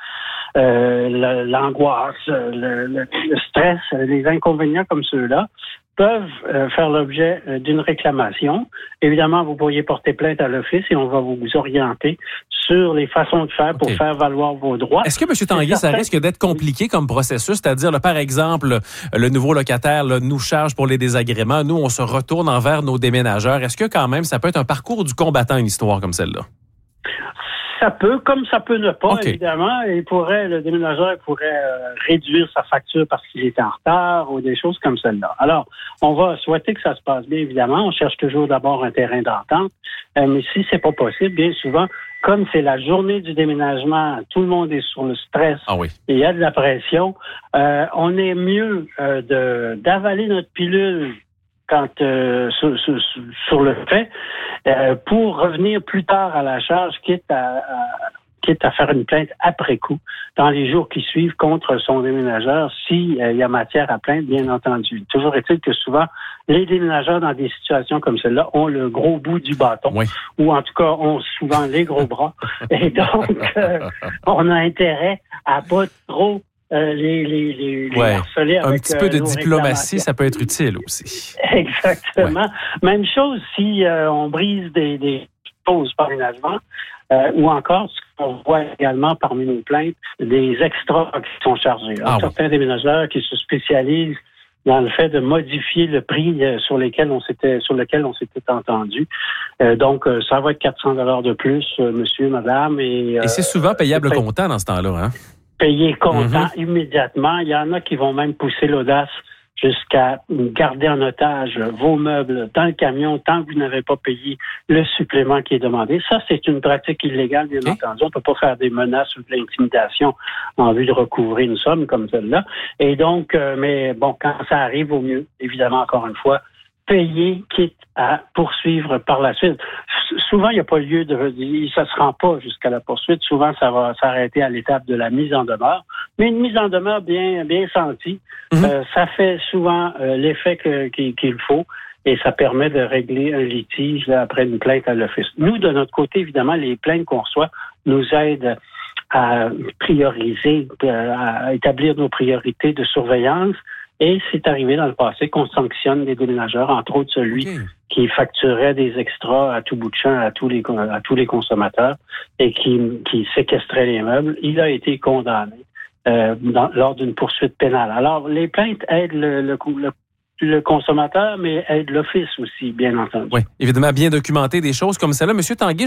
l'angoisse, le stress, les inconvénients comme ceux-là peuvent faire l'objet d'une réclamation. Évidemment, vous pourriez porter plainte à l'Office et on va vous orienter sur les façons de faire pour faire valoir vos droits. Est-ce que, M. Tanguay, ça risque d'être compliqué comme processus? C'est-à-dire, là, par exemple, le nouveau locataire nous charge pour les désagréments. Nous, on se retourne envers nos déménageurs. Est-ce que, quand même, ça peut être un parcours du combattant, une histoire comme celle-là? Ça peut, comme ça peut ne pas, évidemment. Le déménageur pourrait réduire sa facture parce qu'il était en retard ou des choses comme celle-là. Alors, on va souhaiter que ça se passe bien, évidemment. On cherche toujours d'abord un terrain d'entente. Mais si c'est pas possible, bien souvent, comme c'est la journée du déménagement, tout le monde est sur le stress et il y a de la pression, on est mieux d'avaler notre pilule quand sur le fait, pour revenir plus tard à la charge, quitte à quitte à faire une plainte après coup, dans les jours qui suivent contre son déménageur, s'il y a matière à plainte, bien entendu. Toujours est-il que souvent, les déménageurs dans des situations comme celle-là ont le gros bout du bâton, ou en tout cas ont souvent les gros bras. Et donc, on a intérêt à pas trop les harceler avec un petit peu de diplomatie, ça peut être utile aussi. Exactement. Même chose si on brise des choses par ménagement, ou encore, ce qu'on voit également parmi nos plaintes, des extras qui sont chargés. Certains déménageurs qui se spécialisent dans le fait de modifier le prix sur lequel on s'était entendu. Donc, ça va être 400 $ de plus, monsieur, madame. Et c'est souvent payable comptant dans ce temps-là, hein? Payer comptant immédiatement. Il y en a qui vont même pousser l'audace jusqu'à garder en otage vos meubles dans le camion tant que vous n'avez pas payé le supplément qui est demandé. Ça, c'est une pratique illégale, bien entendu. On ne peut pas faire des menaces ou de l'intimidation en vue de recouvrir une somme comme celle-là. Et donc, mais bon, quand ça arrive, au mieux, évidemment, encore une fois, payer, quitte à poursuivre par la suite. Souvent, il n'y a pas lieu ça se rend pas jusqu'à la poursuite. Souvent, ça va s'arrêter à l'étape de la mise en demeure. Mais une mise en demeure bien sentie, ça fait souvent l'effet qu'il faut et ça permet de régler un litige après une plainte à l'office. Nous, de notre côté, évidemment, les plaintes qu'on reçoit nous aident à prioriser, à établir nos priorités de surveillance. Et c'est arrivé dans le passé qu'on sanctionne des déménageurs, entre autres celui qui facturait des extras à tout bout de champ à tous les consommateurs et qui séquestrait les meubles. Il a été condamné lors d'une poursuite pénale. Alors, les plaintes aident le consommateur, mais aident l'office aussi, bien entendu. Oui, évidemment, bien documenter des choses comme celle-là. Monsieur Tanguay,